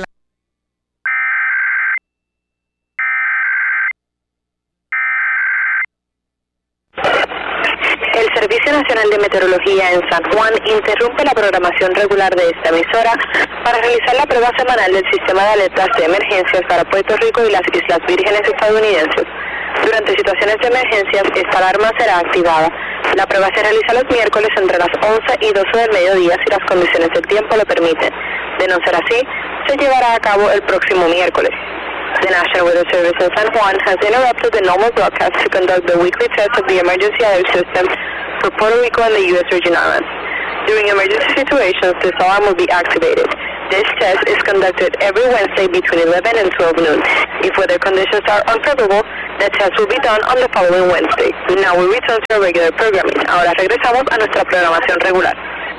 El Servicio Nacional de Meteorología en San Juan interrumpe la programación regular de esta emisora para realizar la prueba semanal del sistema de alertas de emergencias para Puerto Rico y las Islas Vírgenes estadounidenses. Durante situaciones de emergencias, esta alarma será activada. La prueba se realiza los miércoles entre las once y doce del mediodía si las condiciones del tiempo lo permiten. De no ser así, se llevará a cabo el próximo miércoles. The National Weather Service in San Juan has interrupted the normal broadcast to conduct the weekly test of the emergency alert system for Puerto Rico and the U S Virgin Islands. During emergency situations, this alarm will be activated. This test is conducted every Wednesday between eleven and twelve noon. If weather conditions are unfavorable, the test will be done on the following Wednesday. Now we return to our regular programming. Ahora regresamos a nuestra programación regular.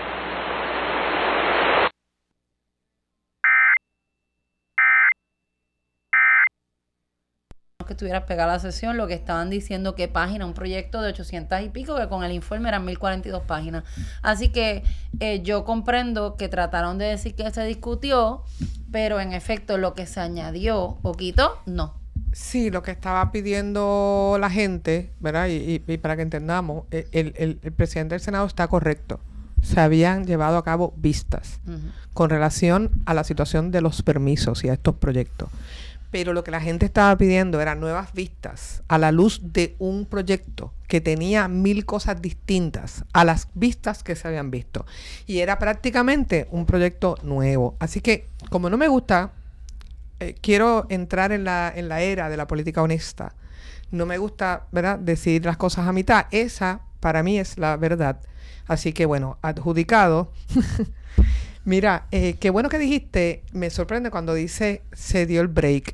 Que estuvieras pegada a la sesión, lo que estaban diciendo que página, un proyecto de ochocientas y pico, que con el informe eran mil cuarenta y dos páginas. Así que eh, yo comprendo que trataron de decir que se discutió, pero en efecto lo que se añadió o quitó, no. Sí, lo que estaba pidiendo la gente, ¿verdad? Y, y, y para que entendamos, el, el, el presidente del Senado está correcto. Se habían llevado a cabo vistas uh-huh. con relación a la situación de los permisos y a estos proyectos. Pero lo que la gente estaba pidiendo eran nuevas vistas a la luz de un proyecto que tenía mil cosas distintas a las vistas que se habían visto. Y era prácticamente un proyecto nuevo. Así que, como no me gusta, eh, quiero entrar en la, en la era de la política honesta. No me gusta, ¿verdad?, decir las cosas a mitad. Esa, para mí, es la verdad. Así que, bueno, adjudicado. Mira, eh, qué bueno que dijiste. Me sorprende cuando dice se dio el break.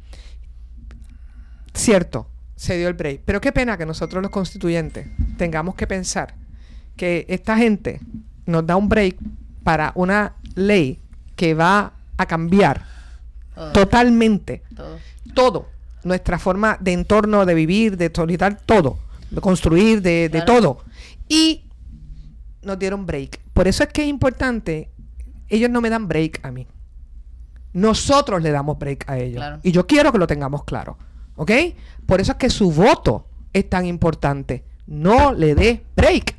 Cierto, se dio el break. Pero qué pena que nosotros los constituyentes tengamos que pensar que esta gente nos da un break para una ley que va a cambiar todo. totalmente todo. todo. Nuestra forma de entorno, de vivir, de solicitar todo, de construir, de, de claro. todo. Y nos dieron break. Por eso es que es importante. Ellos no me dan break a mí. Nosotros le damos break a ellos. Claro. Y yo quiero que lo tengamos claro. ¿Ok? Por eso es que su voto es tan importante. No le dé break.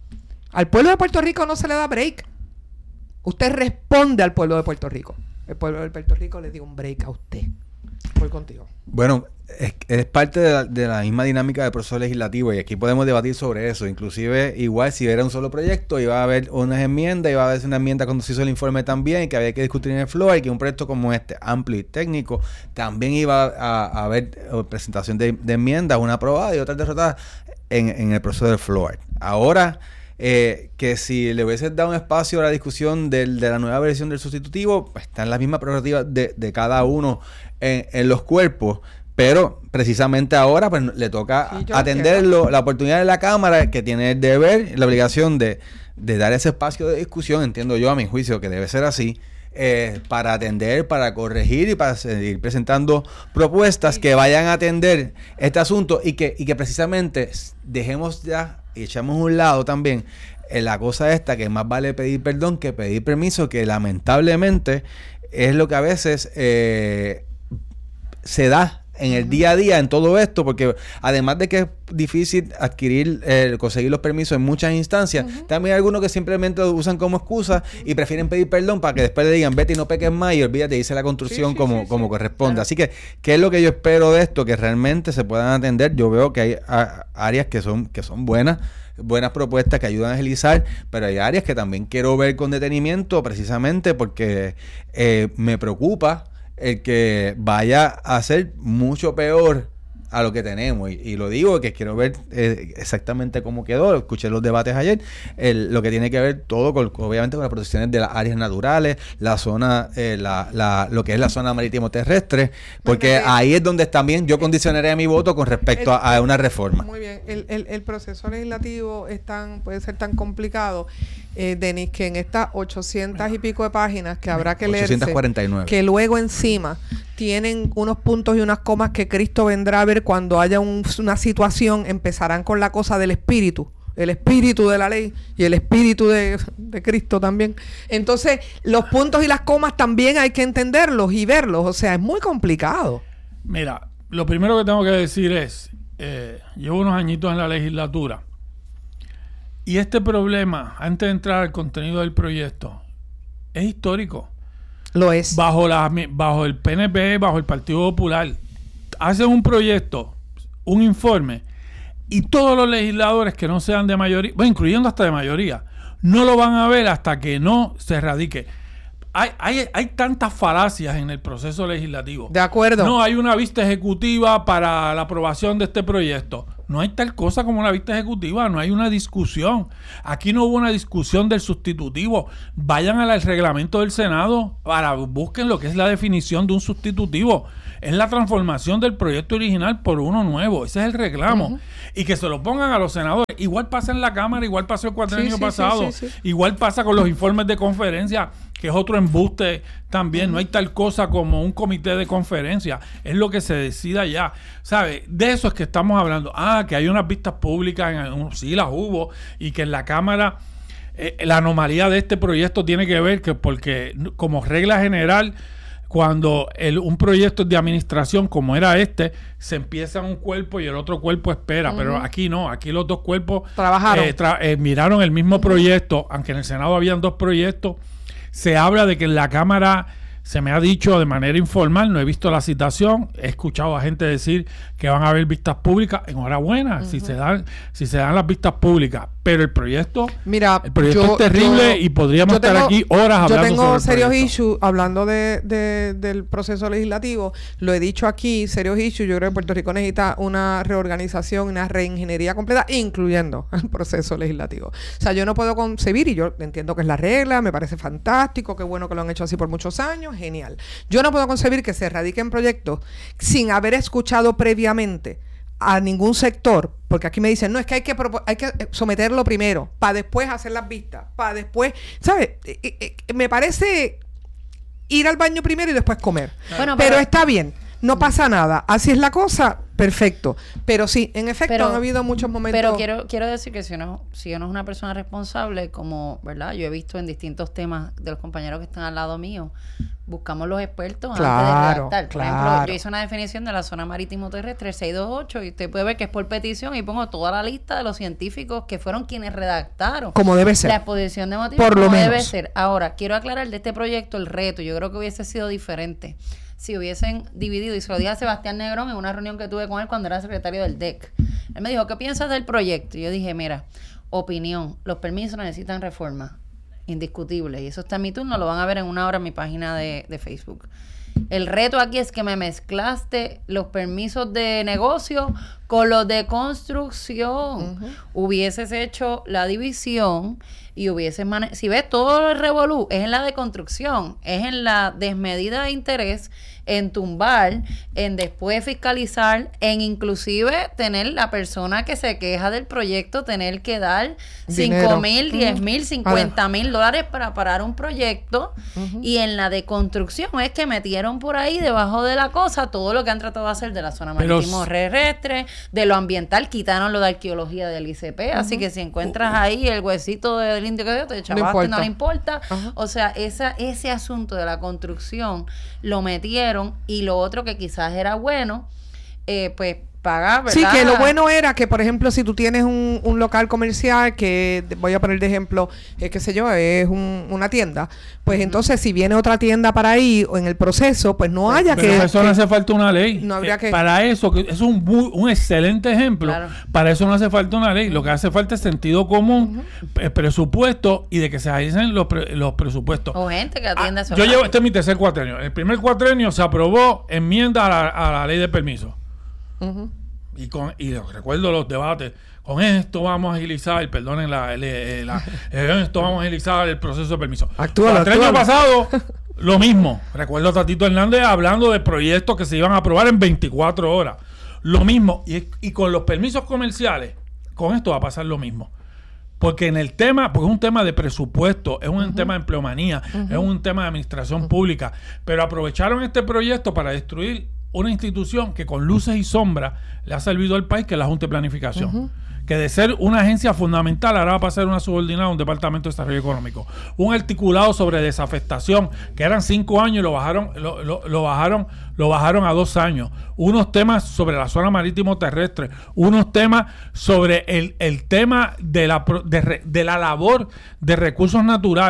Al pueblo de Puerto Rico no se le da break. Usted responde al pueblo de Puerto Rico. El pueblo de Puerto Rico le dio un break a usted. Voy contigo. Bueno, es, es parte de la, de la misma dinámica del proceso legislativo y aquí podemos debatir sobre eso. Inclusive, igual si era un solo proyecto, iba a haber unas enmiendas, iba a haber una enmienda cuando se hizo el informe también y que había que discutir en el floor y que un proyecto como este, amplio y técnico, también iba a, a haber presentación de, de enmiendas, una aprobada y otras derrotadas en, en el proceso del floor. Ahora, eh, que si le hubiese dado un espacio a la discusión del, de la nueva versión del sustitutivo, pues está en la misma prerrogativa de, de cada uno en, en los cuerpos. Pero precisamente ahora pues le toca sí, atenderlo, la oportunidad de la Cámara que tiene el deber, la obligación de, de dar ese espacio de discusión, entiendo yo a mi juicio que debe ser así, eh, para atender, para corregir y para seguir presentando propuestas sí. que vayan a atender este asunto y que, y que precisamente dejemos ya y echamos a un lado también eh, la cosa esta que más vale pedir perdón que pedir permiso, que lamentablemente es lo que a veces eh, se da en el día a día en todo esto, porque además de que es difícil adquirir, eh, conseguir los permisos en muchas instancias, uh-huh. también hay algunos que simplemente lo usan como excusa y prefieren pedir perdón para que después le digan vete y no peques más y olvídate de irse la construcción sí, sí, como, sí, como sí. corresponde. Claro. Así que, ¿qué es lo que yo espero de esto? Que realmente se puedan atender. Yo veo que hay a, áreas que son, que son buenas, buenas propuestas que ayudan a agilizar, pero hay áreas que también quiero ver con detenimiento precisamente porque eh, me preocupa el que vaya a ser mucho peor a lo que tenemos. Y, y lo digo que quiero ver eh, exactamente cómo quedó. Escuché los debates ayer. El, lo que tiene que ver todo con, obviamente, con las protecciones de las áreas naturales, la zona, eh, la, la, lo que es la zona marítimo terrestre, porque bien, ahí es donde también yo condicionaré mi voto con respecto el, a, a una reforma. Muy bien. El, el, el proceso legislativo es tan, puede ser tan complicado, eh, Denis, que en estas ochocientas y pico de páginas que habrá que leerse, ochocientas cuarenta y nueve, que luego encima tienen unos puntos y unas comas que Cristo vendrá a ver cuando haya un, una situación, empezarán con la cosa del espíritu, el espíritu de la ley y el espíritu de, de Cristo también. Entonces, los puntos y las comas también hay que entenderlos y verlos, o sea, es muy complicado. Mira, lo primero que tengo que decir es, eh, llevo unos añitos en la legislatura y este problema, antes de entrar al contenido del proyecto, es histórico. Lo es. Bajo, la, bajo el P N P, bajo el Partido Popular, hacen un proyecto, un informe y todos los legisladores que no sean de mayoría, bueno, incluyendo hasta de mayoría, no lo van a ver hasta que no se radique. Hay, hay, hay tantas falacias en el proceso legislativo. De acuerdo. No hay una vista ejecutiva para la aprobación de este proyecto. No hay tal cosa como una vista ejecutiva, no hay una discusión. Aquí no hubo una discusión del sustitutivo. Vayan al reglamento del Senado para busquen lo que es la definición de un sustitutivo. Es la transformación del proyecto original por uno nuevo. Ese es el reclamo. Uh-huh. Y que se lo pongan a los senadores. Igual pasa en la Cámara, igual pasó el cuatrenio sí, sí, pasado. Sí, sí, sí. Igual pasa con los informes de conferencia, que es otro embuste también. Uh-huh. No hay tal cosa como un comité de conferencia. Es lo que se decida ya. ¿Sabe? De eso es que estamos hablando. Ah, que hay unas vistas públicas. En, sí, las hubo. Y que en la Cámara eh, la anomalía de este proyecto tiene que ver que porque como regla general, cuando el, un proyecto de administración como era este, se empieza un cuerpo y el otro cuerpo espera, uh-huh. pero aquí no, aquí los dos cuerpos trabajaron, eh, tra- eh, miraron el mismo proyecto, aunque en el Senado habían dos proyectos. Se habla de que en la Cámara se me ha dicho de manera informal, no he visto la citación, he escuchado a gente decir que van a haber vistas públicas. Enhorabuena, uh-huh. si se dan, si se dan las vistas públicas, pero el proyecto, Mira, el proyecto yo, es terrible yo, y podríamos tengo, estar aquí horas hablando sobre el Yo tengo serios proyecto. issues hablando de, de, del proceso legislativo. Lo he dicho aquí, serios issues. Yo creo que Puerto Rico necesita una reorganización, una reingeniería completa, incluyendo el proceso legislativo. O sea, yo no puedo concebir, y yo entiendo que es la regla, me parece fantástico, qué bueno que lo han hecho así por muchos años, genial. Yo no puedo concebir que se radiquen proyectos sin haber escuchado previamente a ningún sector, porque aquí me dicen, no, es que hay que propo- hay que someterlo primero, para después hacer las vistas, para después, ¿sabes? Eh, eh, eh, me parece ir al baño primero y después comer. Bueno, pero, pero está bien, no pasa nada. Así es la cosa, perfecto. Pero sí, en efecto, pero, han habido muchos momentos. Pero quiero quiero decir que si uno, si uno es una persona responsable, como, ¿verdad? Yo he visto en distintos temas de los compañeros que están al lado mío, buscamos los expertos claro, antes de redactar. Por claro. ejemplo, yo hice una definición de la zona marítimo terrestre seiscientos veintiocho y usted puede ver que es por petición y pongo toda la lista de los científicos que fueron quienes redactaron. Como debe ser. La exposición de motivos. Por lo como menos. debe ser. Ahora, quiero aclarar de este proyecto el reto. Yo creo que hubiese sido diferente si hubiesen dividido, y se lo dije a Sebastián Negrón en una reunión que tuve con él cuando era secretario del D E C. Él me dijo, ¿qué piensas del proyecto? Y yo dije, mira, opinión, los permisos necesitan reforma, indiscutible, y eso está en mi turno, lo van a ver en una hora en mi página de, de Facebook. El reto aquí es que me mezclaste los permisos de negocio con los de construcción. Uh-huh. Hubieses hecho la división y hubieses mane- si ves todo el revolú es en la de construcción, es en la desmedida de interés, en tumbar, en después fiscalizar, en inclusive tener la persona que se queja del proyecto tener que dar cinco mil, diez mil, cincuenta mil dólares para parar un proyecto. Uh-huh. Y en la de construcción es que metieron por ahí debajo de la cosa todo lo que han tratado de hacer de la zona marítimo terrestre, de lo ambiental, quitaron lo de arqueología del I C P, uh-huh. así que si encuentras ahí el huesito del indio que te chavaste, no, no le importa. Uh-huh. O sea, esa, ese asunto de la construcción lo metieron, y lo otro que quizás era bueno, eh, pues pagar, ¿verdad? Sí, que lo bueno era que, por ejemplo, si tú tienes un, un local comercial que, voy a poner de ejemplo, eh, qué sé yo, es un, una tienda, pues uh-huh. entonces si viene otra tienda para ahí o en el proceso, pues no haya pero que... Pero eso que, no hace falta una ley. No habría eh, que... Para eso, que es un, muy, un excelente ejemplo, claro. Para eso no hace falta una ley. Lo que hace falta es sentido común, uh-huh. eh, presupuesto y de que se realicen los, pre, los presupuestos. O gente que atienda ah, eso. Yo llevo, este es mi tercer cuatrenio. El primer cuatrenio se aprobó enmienda a la, a la ley de permiso. Uh-huh. Y, con, y recuerdo los debates, con esto vamos a agilizar, perdonen la, la, la eh, esto vamos a agilizar el proceso de permiso. Actúalo, el año pasado, lo mismo. Recuerdo a Tatito Hernández hablando de proyectos que se iban a aprobar en veinticuatro horas. Lo mismo. Y, y con los permisos comerciales, con esto va a pasar lo mismo. Porque en el tema, porque es un tema de presupuesto, es un uh-huh. tema de empleomanía, uh-huh. es un tema de administración uh-huh. pública, pero aprovecharon este proyecto para destruir una institución que con luces y sombras le ha servido al país, que es la Junta de Planificación. Uh-huh. Que de ser una agencia fundamental ahora va a pasar una subordinada a un Departamento de Desarrollo Económico. Un articulado sobre desafectación, que eran cinco años y lo bajaron, lo, lo, lo bajaron, lo bajaron a dos años. Unos temas sobre la zona marítimo terrestre, unos temas sobre el, el tema de la, de, de la labor de recursos naturales.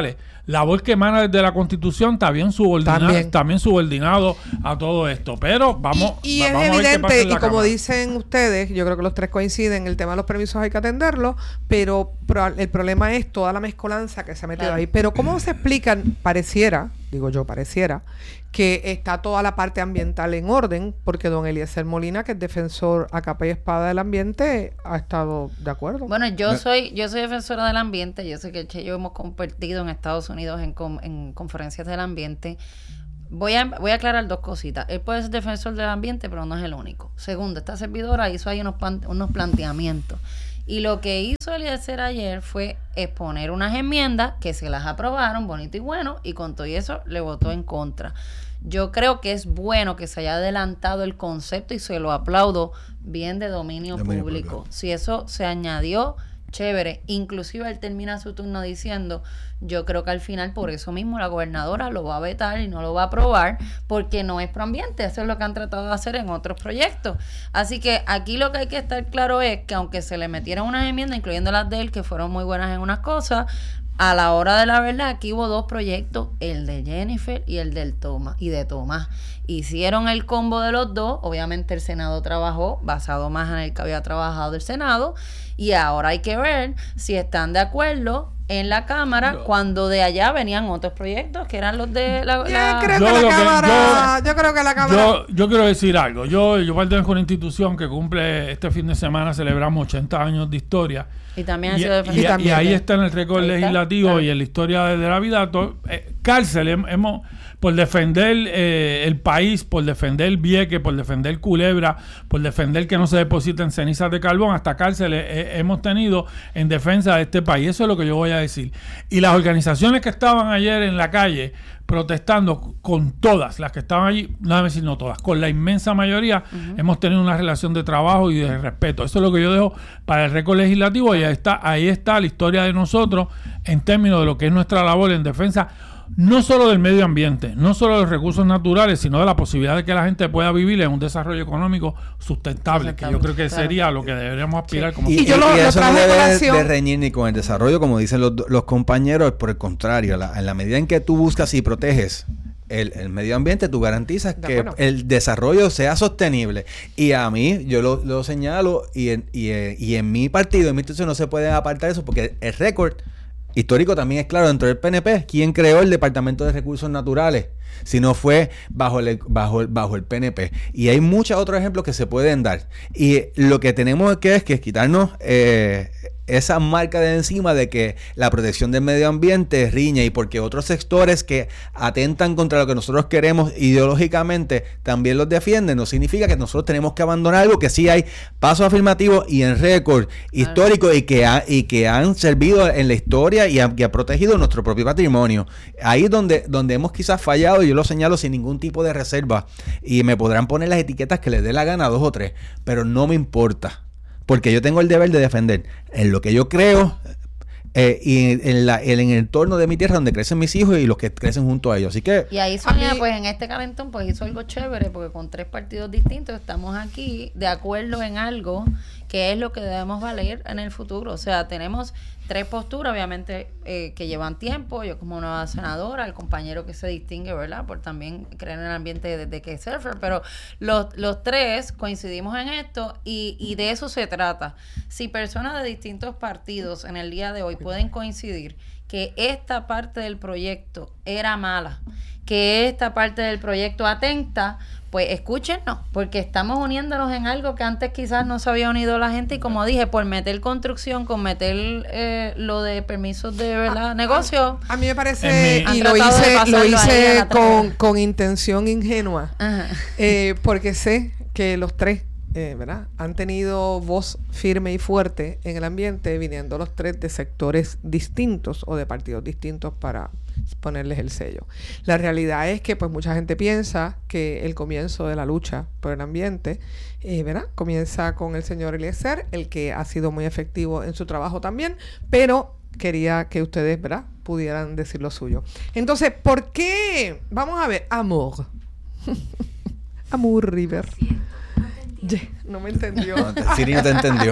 la voz que emana desde la Constitución está bien subordinado, También. también subordinado a todo esto. Pero vamos, Y, y va- es vamos a ver qué pasa evidente, en y la como Cámara. dicen ustedes, yo creo que los tres coinciden, el tema de los permisos hay que atenderlo, pero pro- el problema es toda la mezcolanza que se ha metido Claro. ahí. Pero ¿cómo se explican? Pareciera, digo yo, pareciera, que está toda la parte ambiental en orden, porque don Eliezer Molina, que es defensor a capa y espada del ambiente, ha estado de acuerdo. Bueno, yo soy yo soy defensora del ambiente. Yo sé que Che y yo hemos compartido en Estados Unidos en, com- en conferencias del ambiente. Voy a, voy a aclarar dos cositas. Él puede ser defensor del ambiente, pero no es el único. Segundo, esta servidora hizo ahí unos, pan- unos planteamientos. Y lo que hizo Eliezer ayer fue exponer unas enmiendas que se las aprobaron, bonito y bueno, y con todo eso le votó en contra. Yo creo que es bueno que se haya adelantado el concepto y se lo aplaudo bien de dominio, Dominio público. público. Si eso se añadió, chévere. Inclusive él termina su turno diciendo, yo creo que al final por eso mismo la gobernadora lo va a vetar y no lo va a aprobar porque no es proambiente. Eso es lo que han tratado de hacer en otros proyectos. Así que aquí lo que hay que estar claro es que aunque se le metieron unas enmiendas, incluyendo las de él, que fueron muy buenas en unas cosas, a la hora de la verdad aquí hubo dos proyectos, el de Jennifer y el del Tomás y de Tomás. Hicieron el combo de los dos. Obviamente el Senado trabajó basado más en el que había trabajado el Senado, y ahora hay que ver si están de acuerdo en la Cámara Yo- cuando de allá venían otros proyectos que eran los de la, Yo la- creo Yo que lo la que- Cámara, yo, creo que la Cámara... Yo, yo quiero decir algo. Yo, yo pertenezco a una institución que cumple este fin de semana, celebramos ochenta años de historia. y también ha Y, sido y- defendido. Y también, y ahí ¿eh? está en el récord Ahí está, legislativo claro. y en la historia de, de la vida. to- eh, cárcel, hem- hemos, por defender eh, el país, por defender Vieques, por defender Culebra, por defender que no se depositen cenizas de carbón, hasta cárcel eh, eh, hemos tenido en defensa de este país. Eso es lo que yo voy a decir. Y las organizaciones que estaban ayer en la calle protestando, con todas las que estaban allí, no déjame decir no todas, con la inmensa mayoría, hemos tenido una relación de trabajo y de respeto. Eso es lo que yo dejo para el récord legislativo, y ahí está, ahí está la historia de nosotros en términos de lo que es nuestra labor en defensa, no solo del medio ambiente, no solo de los recursos naturales, sino de la posibilidad de que la gente pueda vivir en un desarrollo económico sustentable, que yo creo que Claro. sería lo que deberíamos aspirar como Y, Y yo y- lo- y lo eso no traje a debe de, colación. de reñir ni con el desarrollo, como dicen los, los compañeros, por el contrario, la- en la medida en que tú buscas y proteges el, el medio ambiente, tú garantizas De que acuerdo. el desarrollo sea sostenible. Y a mí, yo lo, lo señalo, y en, y, eh, y en mi partido, en mi institución, no se puede apartar eso, porque el récord histórico también es claro dentro del P N P. ¿Quién creó el Departamento de Recursos Naturales? Si no fue bajo el, bajo, el- bajo el P N P. Y hay muchos otros ejemplos que se pueden dar. Y lo que tenemos que es que quitarnos eh, esa marca de encima de que la protección del medio ambiente riña, y porque otros sectores que atentan contra lo que nosotros queremos ideológicamente también los defienden, no significa que nosotros tenemos que abandonar algo que sí hay pasos afirmativos y en récord histórico y que, ha- y que han servido en la historia y, ha- que ha protegido nuestro propio patrimonio. Ahí es donde, donde hemos quizás fallado, y yo lo señalo sin ningún tipo de reserva, y me podrán poner las etiquetas que les dé la gana, dos o tres, pero no me importa, porque yo tengo el deber de defender en lo que yo creo eh, y en, la, en el entorno de mi tierra donde crecen mis hijos y los que crecen junto a ellos. Así que Y ahí A Sonia, mí- pues en este calentón, pues hizo algo chévere, porque con tres partidos distintos estamos aquí de acuerdo en algo que es lo que debemos valer en el futuro. O sea, tenemos tres posturas, obviamente, eh, que llevan tiempo. Yo como nueva senadora, el compañero que se distingue, ¿verdad? Por también creer en el ambiente desde que es surfer, pero los, los tres coincidimos en esto, y, y de eso se trata. Si personas de distintos partidos en el día de hoy pueden coincidir que esta parte del proyecto era mala, que esta parte del proyecto atenta, pues escúchenos, porque estamos uniéndonos en algo que antes quizás no se había unido la gente, y como dije, por meter construcción, con meter eh, lo de permisos de verdad, negocio. A mí me parece, En mi- y Han lo tratado de hice, lo pasarlo ahí a hice la con, tarea. con intención ingenua, Ajá. eh, porque sé que los tres, eh, ¿verdad?, han tenido voz firme y fuerte en el ambiente, viniendo los tres de sectores distintos o de partidos distintos para ponerles el sello. La realidad es que pues mucha gente piensa que el comienzo de la lucha por el ambiente, eh, ¿verdad?, comienza con el señor Eliezer, el que ha sido muy efectivo en su trabajo también, pero quería que ustedes, ¿verdad?, pudieran decir lo suyo. Entonces, ¿por qué? Vamos a ver, amor. Amor River. No me entendió. No, Siri no te entendió.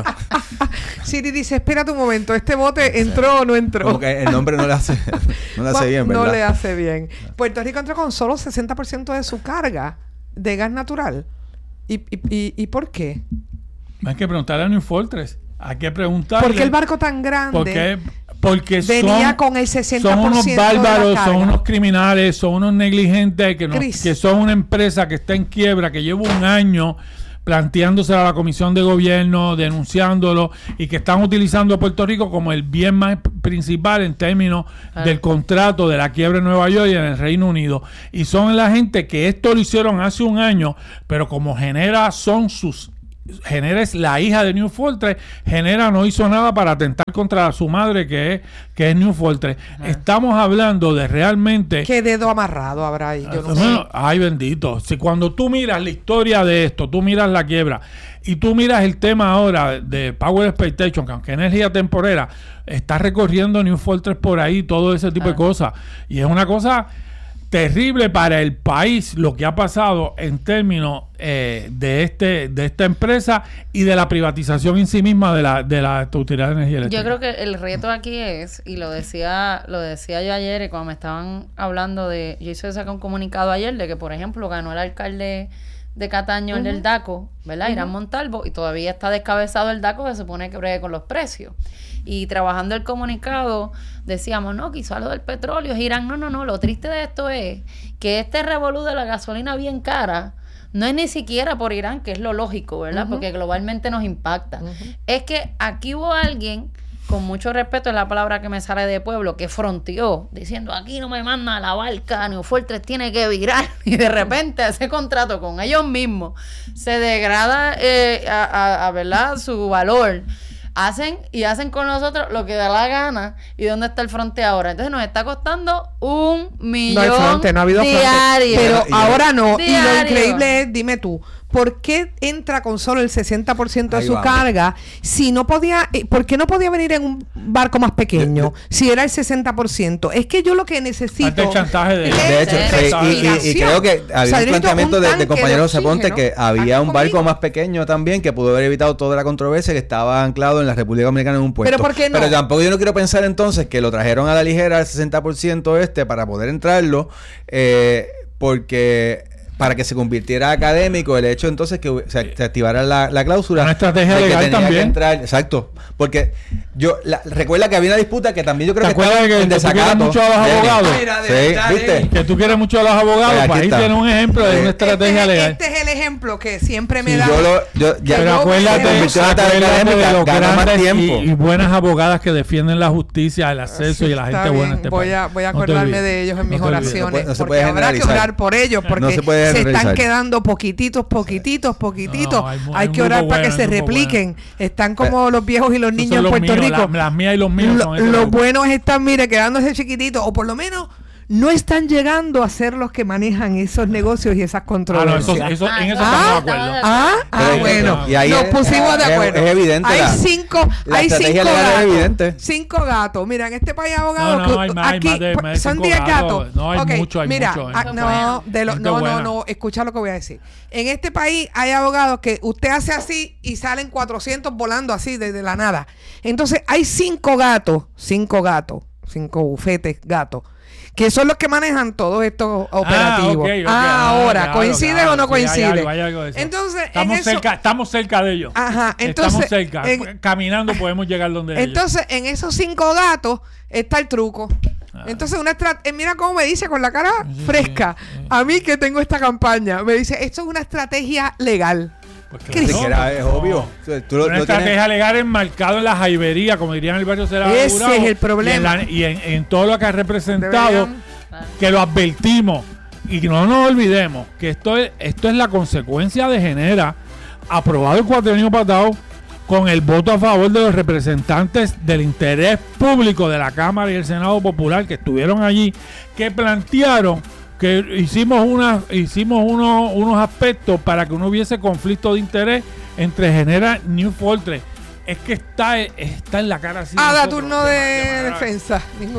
Siri dice, espérate un momento, ¿este bote entró o no entró? Como que el nombre no le hace, no le hace bien, ¿verdad? No le hace bien. Puerto Rico entró con solo sesenta por ciento de su carga de gas natural. ¿Y, y, y, y por qué? Hay que preguntarle a New Fortress. Hay que preguntarle. ¿Por qué el barco tan grande? Porque, porque venía son, con el sesenta por ciento son unos bárbaros, de la carga. son unos criminales, son unos negligentes que, no, que son una empresa que está en quiebra, que lleva un año planteándose a la Comisión de Gobierno, denunciándolo, y que están utilizando a Puerto Rico como el bien más principal en términos ah. del contrato de la quiebra en Nueva York y en el Reino Unido. Y son la gente que esto lo hicieron hace un año, pero como Genera son sus... Genera es la hija de New Fortress. Genera no hizo nada para atentar contra su madre, que es, que es New Fortress. Ajá. Estamos hablando de realmente... ¿Qué dedo amarrado habrá ahí? Yo no bueno, sé. Ay, bendito. Si cuando tú miras la historia de esto, tú miras la quiebra y tú miras el tema ahora de Power Expectation, que aunque energía temporera, está recorriendo New Fortress por ahí, todo ese tipo ah. de cosas. Y es una cosa... terrible para el país lo que ha pasado en términos eh, de este de esta empresa y de la privatización en sí misma de la de la Autoridad de Energía Eléctrica. Yo creo que el reto aquí es, y lo decía lo decía yo ayer y cuando me estaban hablando de, yo hice sacar un comunicado ayer de que, por ejemplo, ganó el alcalde de Cataño, uh-huh. el del DACO, ¿verdad? Uh-huh. Irán Montalvo, y todavía está descabezado el DACO, que se supone que bregue con los precios. Y trabajando el comunicado, decíamos, no, quizá lo del petróleo es Irán. No, no, no. Lo triste de esto es que este revolú de la gasolina bien cara no es ni siquiera por Irán, que es lo lógico, ¿verdad? Uh-huh. Porque globalmente nos impacta. Uh-huh. Es que aquí hubo alguien, con mucho respeto, es la palabra que me sale de pueblo, que fronteó, diciendo, aquí no me manda la barca, New Fortress tiene que virar. Y de repente ese contrato con ellos mismos se degrada eh, a, a, a, ¿verdad? Su valor. Hacen y hacen con nosotros lo que da la gana. ¿Y dónde está el fronte ahora? Entonces nos está costando un millón no hay fronte, no ha habido diario. Fronte. Pero y, y, ahora no. diario. Y lo increíble es, dime tú, ¿por qué entra con solo el sesenta por ciento de Ahí su vamos. carga? Si no podía, ¿por qué no podía venir en un barco más pequeño? Si era el sesenta por ciento. Es que yo lo que necesito el chantaje de, de hecho, sí, y, y, y creo que había o sea, un planteamiento un de, de compañero José Ponte que había un barco más pequeño también que pudo haber evitado toda la controversia, que estaba anclado en la República Dominicana en un puerto. Pero ¿por qué no? Pero tampoco yo no quiero pensar entonces que lo trajeron a la ligera el sesenta por ciento este para poder entrarlo, eh, porque para que se convirtiera académico el hecho entonces que se, se activara la, la cláusula. Una estrategia de legal también. Entrar, exacto. Porque yo la, recuerda que había una disputa que también yo creo que estaba que en desacato. mucho a los abogados. Mira, de sí, ¿viste? Que tú quieres mucho a los abogados. Pues, pues ahí tienes un ejemplo de una estrategia este, legal. Este es el ejemplo que siempre me sí, da. Yo lo, yo, ya, pero acuérdate, acuérdate de los grandes y, y buenas abogadas que defienden la justicia, el acceso sí, y la gente bien. buena en este voy país. A, voy a acordarme no de ellos en mis oraciones. No, no porque habrá que orar por ellos. Porque se están quedando poquititos, poquititos, poquititos. No, hay, hay que orar para bueno, que se repliquen. Bueno. Están como los viejos y los niños en Puerto míos, Rico. La, las mías y los míos. Lo, son los buenos están, mire, quedándose chiquititos. O por lo menos no están llegando a ser los que manejan esos negocios y esas controversias. Ah, no, eso, eso, ah, en eso ah, estamos de acuerdo. Ah, ah bueno. Y ahí nos pusimos es, de acuerdo. Es, es evidente. Hay la, cinco, la hay cinco gatos. Es evidente. Cinco gatos. Mira, en este país abogados no, no, que hay más, aquí hay más de, más de son diez gatos. gatos. No, hay okay, mucho, hay mira, mucho. Hay ah, mucho. no, de lo, no, no, no. Escucha lo que voy a decir. En este país hay abogados que usted hace así y salen cuatrocientos volando así desde la nada. Entonces, hay cinco gatos, cinco gatos, cinco bufetes gatos, que son los que manejan todos estos operativos. Ah, okay, okay. ah ahora, claro, ¿coincide claro, o no sí, coincide? Hay algo, hay algo de eso. Entonces, estamos, en cerca, eso, estamos cerca de ellos. Ajá, entonces, estamos cerca. En, Caminando podemos llegar donde ellos. Entonces, en esos cinco gatos está el truco. Ah. Entonces, una estrategia, mira cómo me dice con la cara sí, fresca, sí, sí. a mí que tengo esta campaña, me dice, esto es una estrategia legal. Pues claro, no, era, es obvio. Tú lo, una lo estrategia tienes... legal enmarcado en la jaibería, como dirían en el barrio Cerrado. Ese Burao, es el problema. Y en, la, y en, en todo lo que ha representado, Deberían... que lo advertimos. Y no nos olvidemos que esto es, esto es la consecuencia de Genera, aprobado el cuatrienio pasado, con el voto a favor de los representantes del interés público de la Cámara y el Senado Popular que estuvieron allí, que plantearon que hicimos una, hicimos unos, unos aspectos para que no hubiese conflicto de interés entre Genera y New Fortress. Es que está, está en la cara así. Ah, da turno de defensa. Ninguno.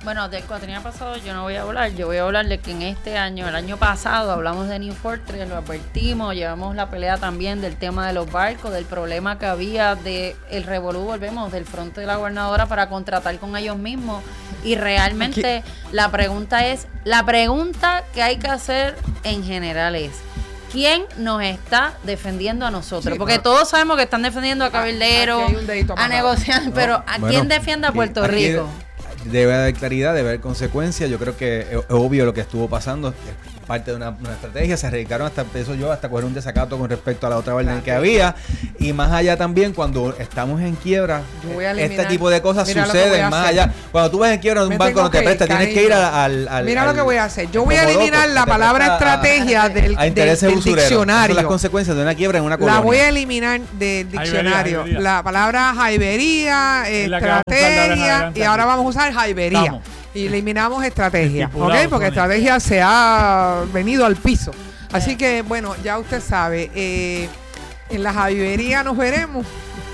Bueno, del cuatrienio pasado yo no voy a hablar, yo voy a hablar de que en este año, el año pasado, hablamos de New Fortress, lo advertimos, llevamos la pelea también del tema de los barcos, del problema que había de el revolú, volvemos, del frente de la gobernadora para contratar con ellos mismos. Y realmente Aquí. la pregunta es, la pregunta que hay que hacer en general es, ¿quién nos está defendiendo a nosotros? Sí, Porque no. todos sabemos que están defendiendo a cabilderos, a negociar, no, pero ¿a bueno, quién defiende a Puerto aquí, Rico? Debe haber claridad, debe haber consecuencias. Yo creo que es obvio lo que estuvo pasando. Parte de una, una estrategia, se arriesgaron hasta, eso yo, hasta coger un desacato con respecto a la otra orden que había. Y más allá también, cuando estamos en quiebra, este tipo de cosas suceden más allá. Cuando tú vas en quiebra de un banco no te presta, tienes que ir al, al Mira al, lo que voy a hacer. Yo voy a eliminar la palabra estrategia a, del, a del, del diccionario. Son las consecuencias de una quiebra en una colonia. La voy a eliminar del diccionario. Jaibería, jaibería. La palabra jaibería, estrategia, y ahora vamos a usar jaibería. Vamos. Y eliminamos estrategia, ¿ok? Porque estrategia se ha venido al piso. Así que, bueno, ya usted sabe, eh, en la jaibería nos veremos.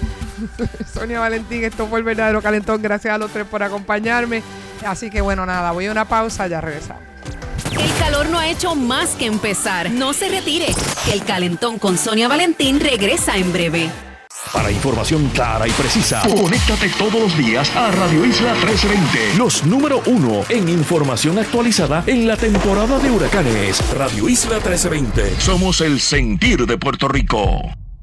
Sonia Valentín, esto fue el verdadero calentón. Gracias a los tres por acompañarme. Así que, bueno, nada, voy a una pausa, ya regresamos. El calor no ha hecho más que empezar. No se retire, que el calentón con Sonia Valentín regresa en breve. Para información clara y precisa, conéctate todos los días a Radio Isla trece veinte, los número uno en información actualizada en la temporada de huracanes. Radio Isla trece veinte, somos el sentir de Puerto Rico.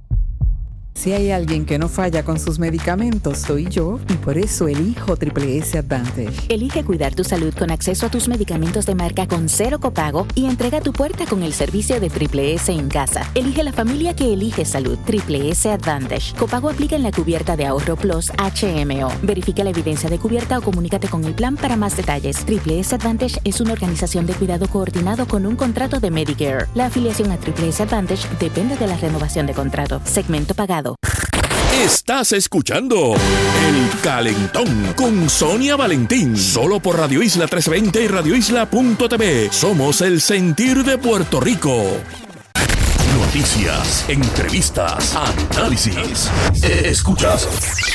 Si hay alguien que no falla con sus medicamentos, soy yo, y por eso elijo Triple S Advantage. Elige cuidar tu salud con acceso a tus medicamentos de marca con cero copago y entrega a tu puerta con el servicio de Triple S en casa. Elige la familia que elige salud. Triple S Advantage. Copago aplica en la cubierta de ahorro Plus H M O. Verifica la evidencia de cubierta o comunícate con el plan para más detalles. Triple S Advantage es una organización de cuidado coordinado con un contrato de Medicare. La afiliación a Triple S Advantage depende de la renovación de contrato. Segmento pagado. Estás escuchando El Calentón con Sonia Valentín, solo por Radio Isla trescientos veinte y radio isla punto t v. Somos el sentir de Puerto Rico. Noticias, entrevistas, análisis. Escuchas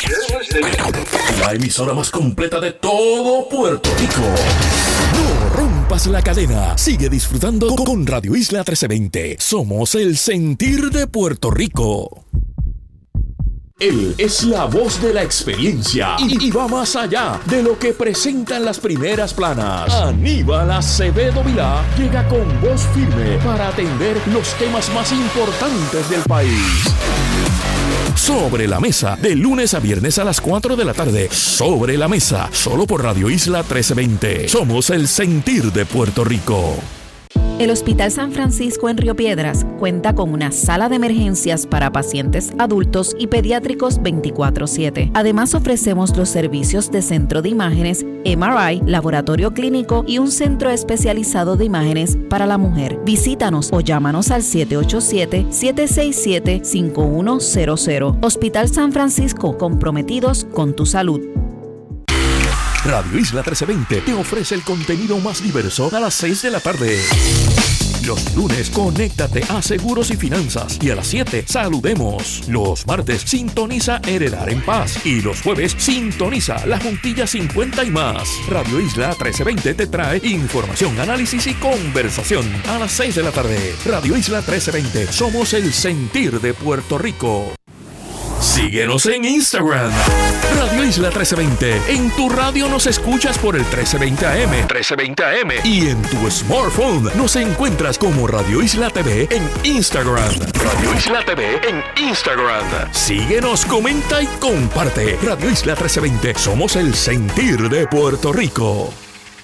la emisora más completa de todo Puerto Rico. No rompas la cadena. Sigue disfrutando con Radio Isla trescientos veinte. Somos el sentir de Puerto Rico. Él es la voz de la experiencia y, y va más allá de lo que presentan las primeras planas. Aníbal Acevedo Vilá llega con voz firme para atender los temas más importantes del país. Sobre la Mesa, de lunes a viernes a las cuatro de la tarde. Sobre la Mesa, solo por Radio Isla trescientos veinte. Somos el sentir de Puerto Rico. El Hospital San Francisco en Río Piedras cuenta con una sala de emergencias para pacientes adultos y pediátricos veinticuatro siete. Además, ofrecemos los servicios de centro de imágenes, M R I, laboratorio clínico y un centro especializado de imágenes para la mujer. Visítanos o llámanos al siete ocho siete, siete seis siete, cinco uno cero cero. Hospital San Francisco, comprometidos con tu salud. Radio Isla trescientos veinte te ofrece el contenido más diverso a las seis de la tarde. Los lunes, conéctate a Seguros y Finanzas. Y a las siete, saludemos. Los martes, sintoniza Heredar en Paz. Y los jueves, sintoniza La Juntilla cincuenta y más. Radio Isla trescientos veinte te trae información, análisis y conversación. A las seis de la tarde, Radio Isla trescientos veinte. Somos el sentir de Puerto Rico. Síguenos en Instagram, Radio Isla trescientos veinte. En tu radio nos escuchas por el trece veinte A M. trece veinte A M. Y en tu smartphone nos encuentras como Radio Isla T V en Instagram. Radio Isla T V en Instagram. Síguenos, comenta y comparte. Radio Isla trescientos veinte. Somos el sentir de Puerto Rico.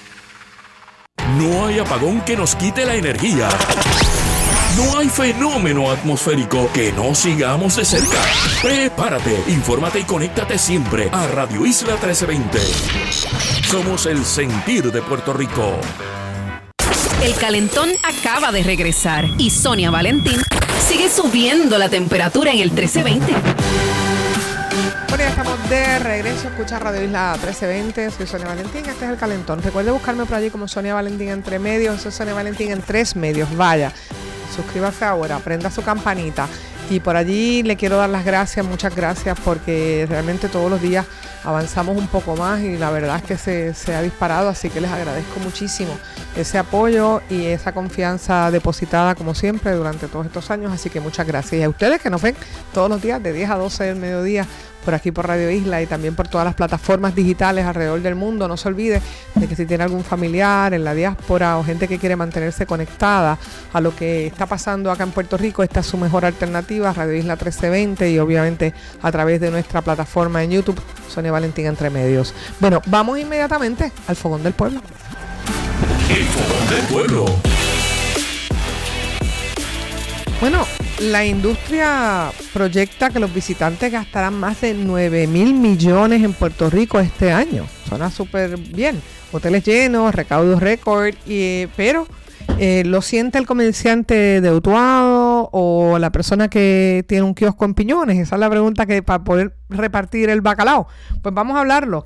No hay apagón que nos quite la energía. No hay fenómeno atmosférico que no sigamos de cerca. Prepárate, infórmate y conéctate siempre a Radio Isla trece veinte. Somos el sentir de Puerto Rico. El calentón acaba de regresar y Sonia Valentín sigue subiendo la temperatura en el trece veinte. Bueno, ya estamos de regreso. Escucha Radio Isla trece veinte. Soy Sonia Valentín. Este es el calentón. Recuerde buscarme por allí como Sonia Valentín entre medios. Soy Sonia Valentín en tres medios. Vaya. Suscríbase ahora, prenda su campanita y por allí le quiero dar las gracias, muchas gracias porque realmente todos los días avanzamos un poco más y la verdad es que se, se ha disparado, así que les agradezco muchísimo ese apoyo y esa confianza depositada como siempre durante todos estos años, así que muchas gracias. Y a ustedes que nos ven todos los días de diez a doce del mediodía por aquí por Radio Isla y también por todas las plataformas digitales alrededor del mundo. No se olvide de que si tiene algún familiar en la diáspora o gente que quiere mantenerse conectada a lo que está pasando acá en Puerto Rico, esta es su mejor alternativa, Radio Isla trece veinte, y obviamente a través de nuestra plataforma en YouTube, Sonia Valentín Entre Medios. Bueno, vamos inmediatamente al Fogón del Pueblo. El Fogón del Pueblo. Bueno, la industria proyecta que los visitantes gastarán más de nueve mil millones en Puerto Rico este año. Suena súper bien. Hoteles llenos, recaudos récord, y, pero eh, ¿lo siente el comerciante de Utuado o la persona que tiene un kiosco en Piñones? Esa es la pregunta que para poder repartir el bacalao. Pues vamos a hablarlo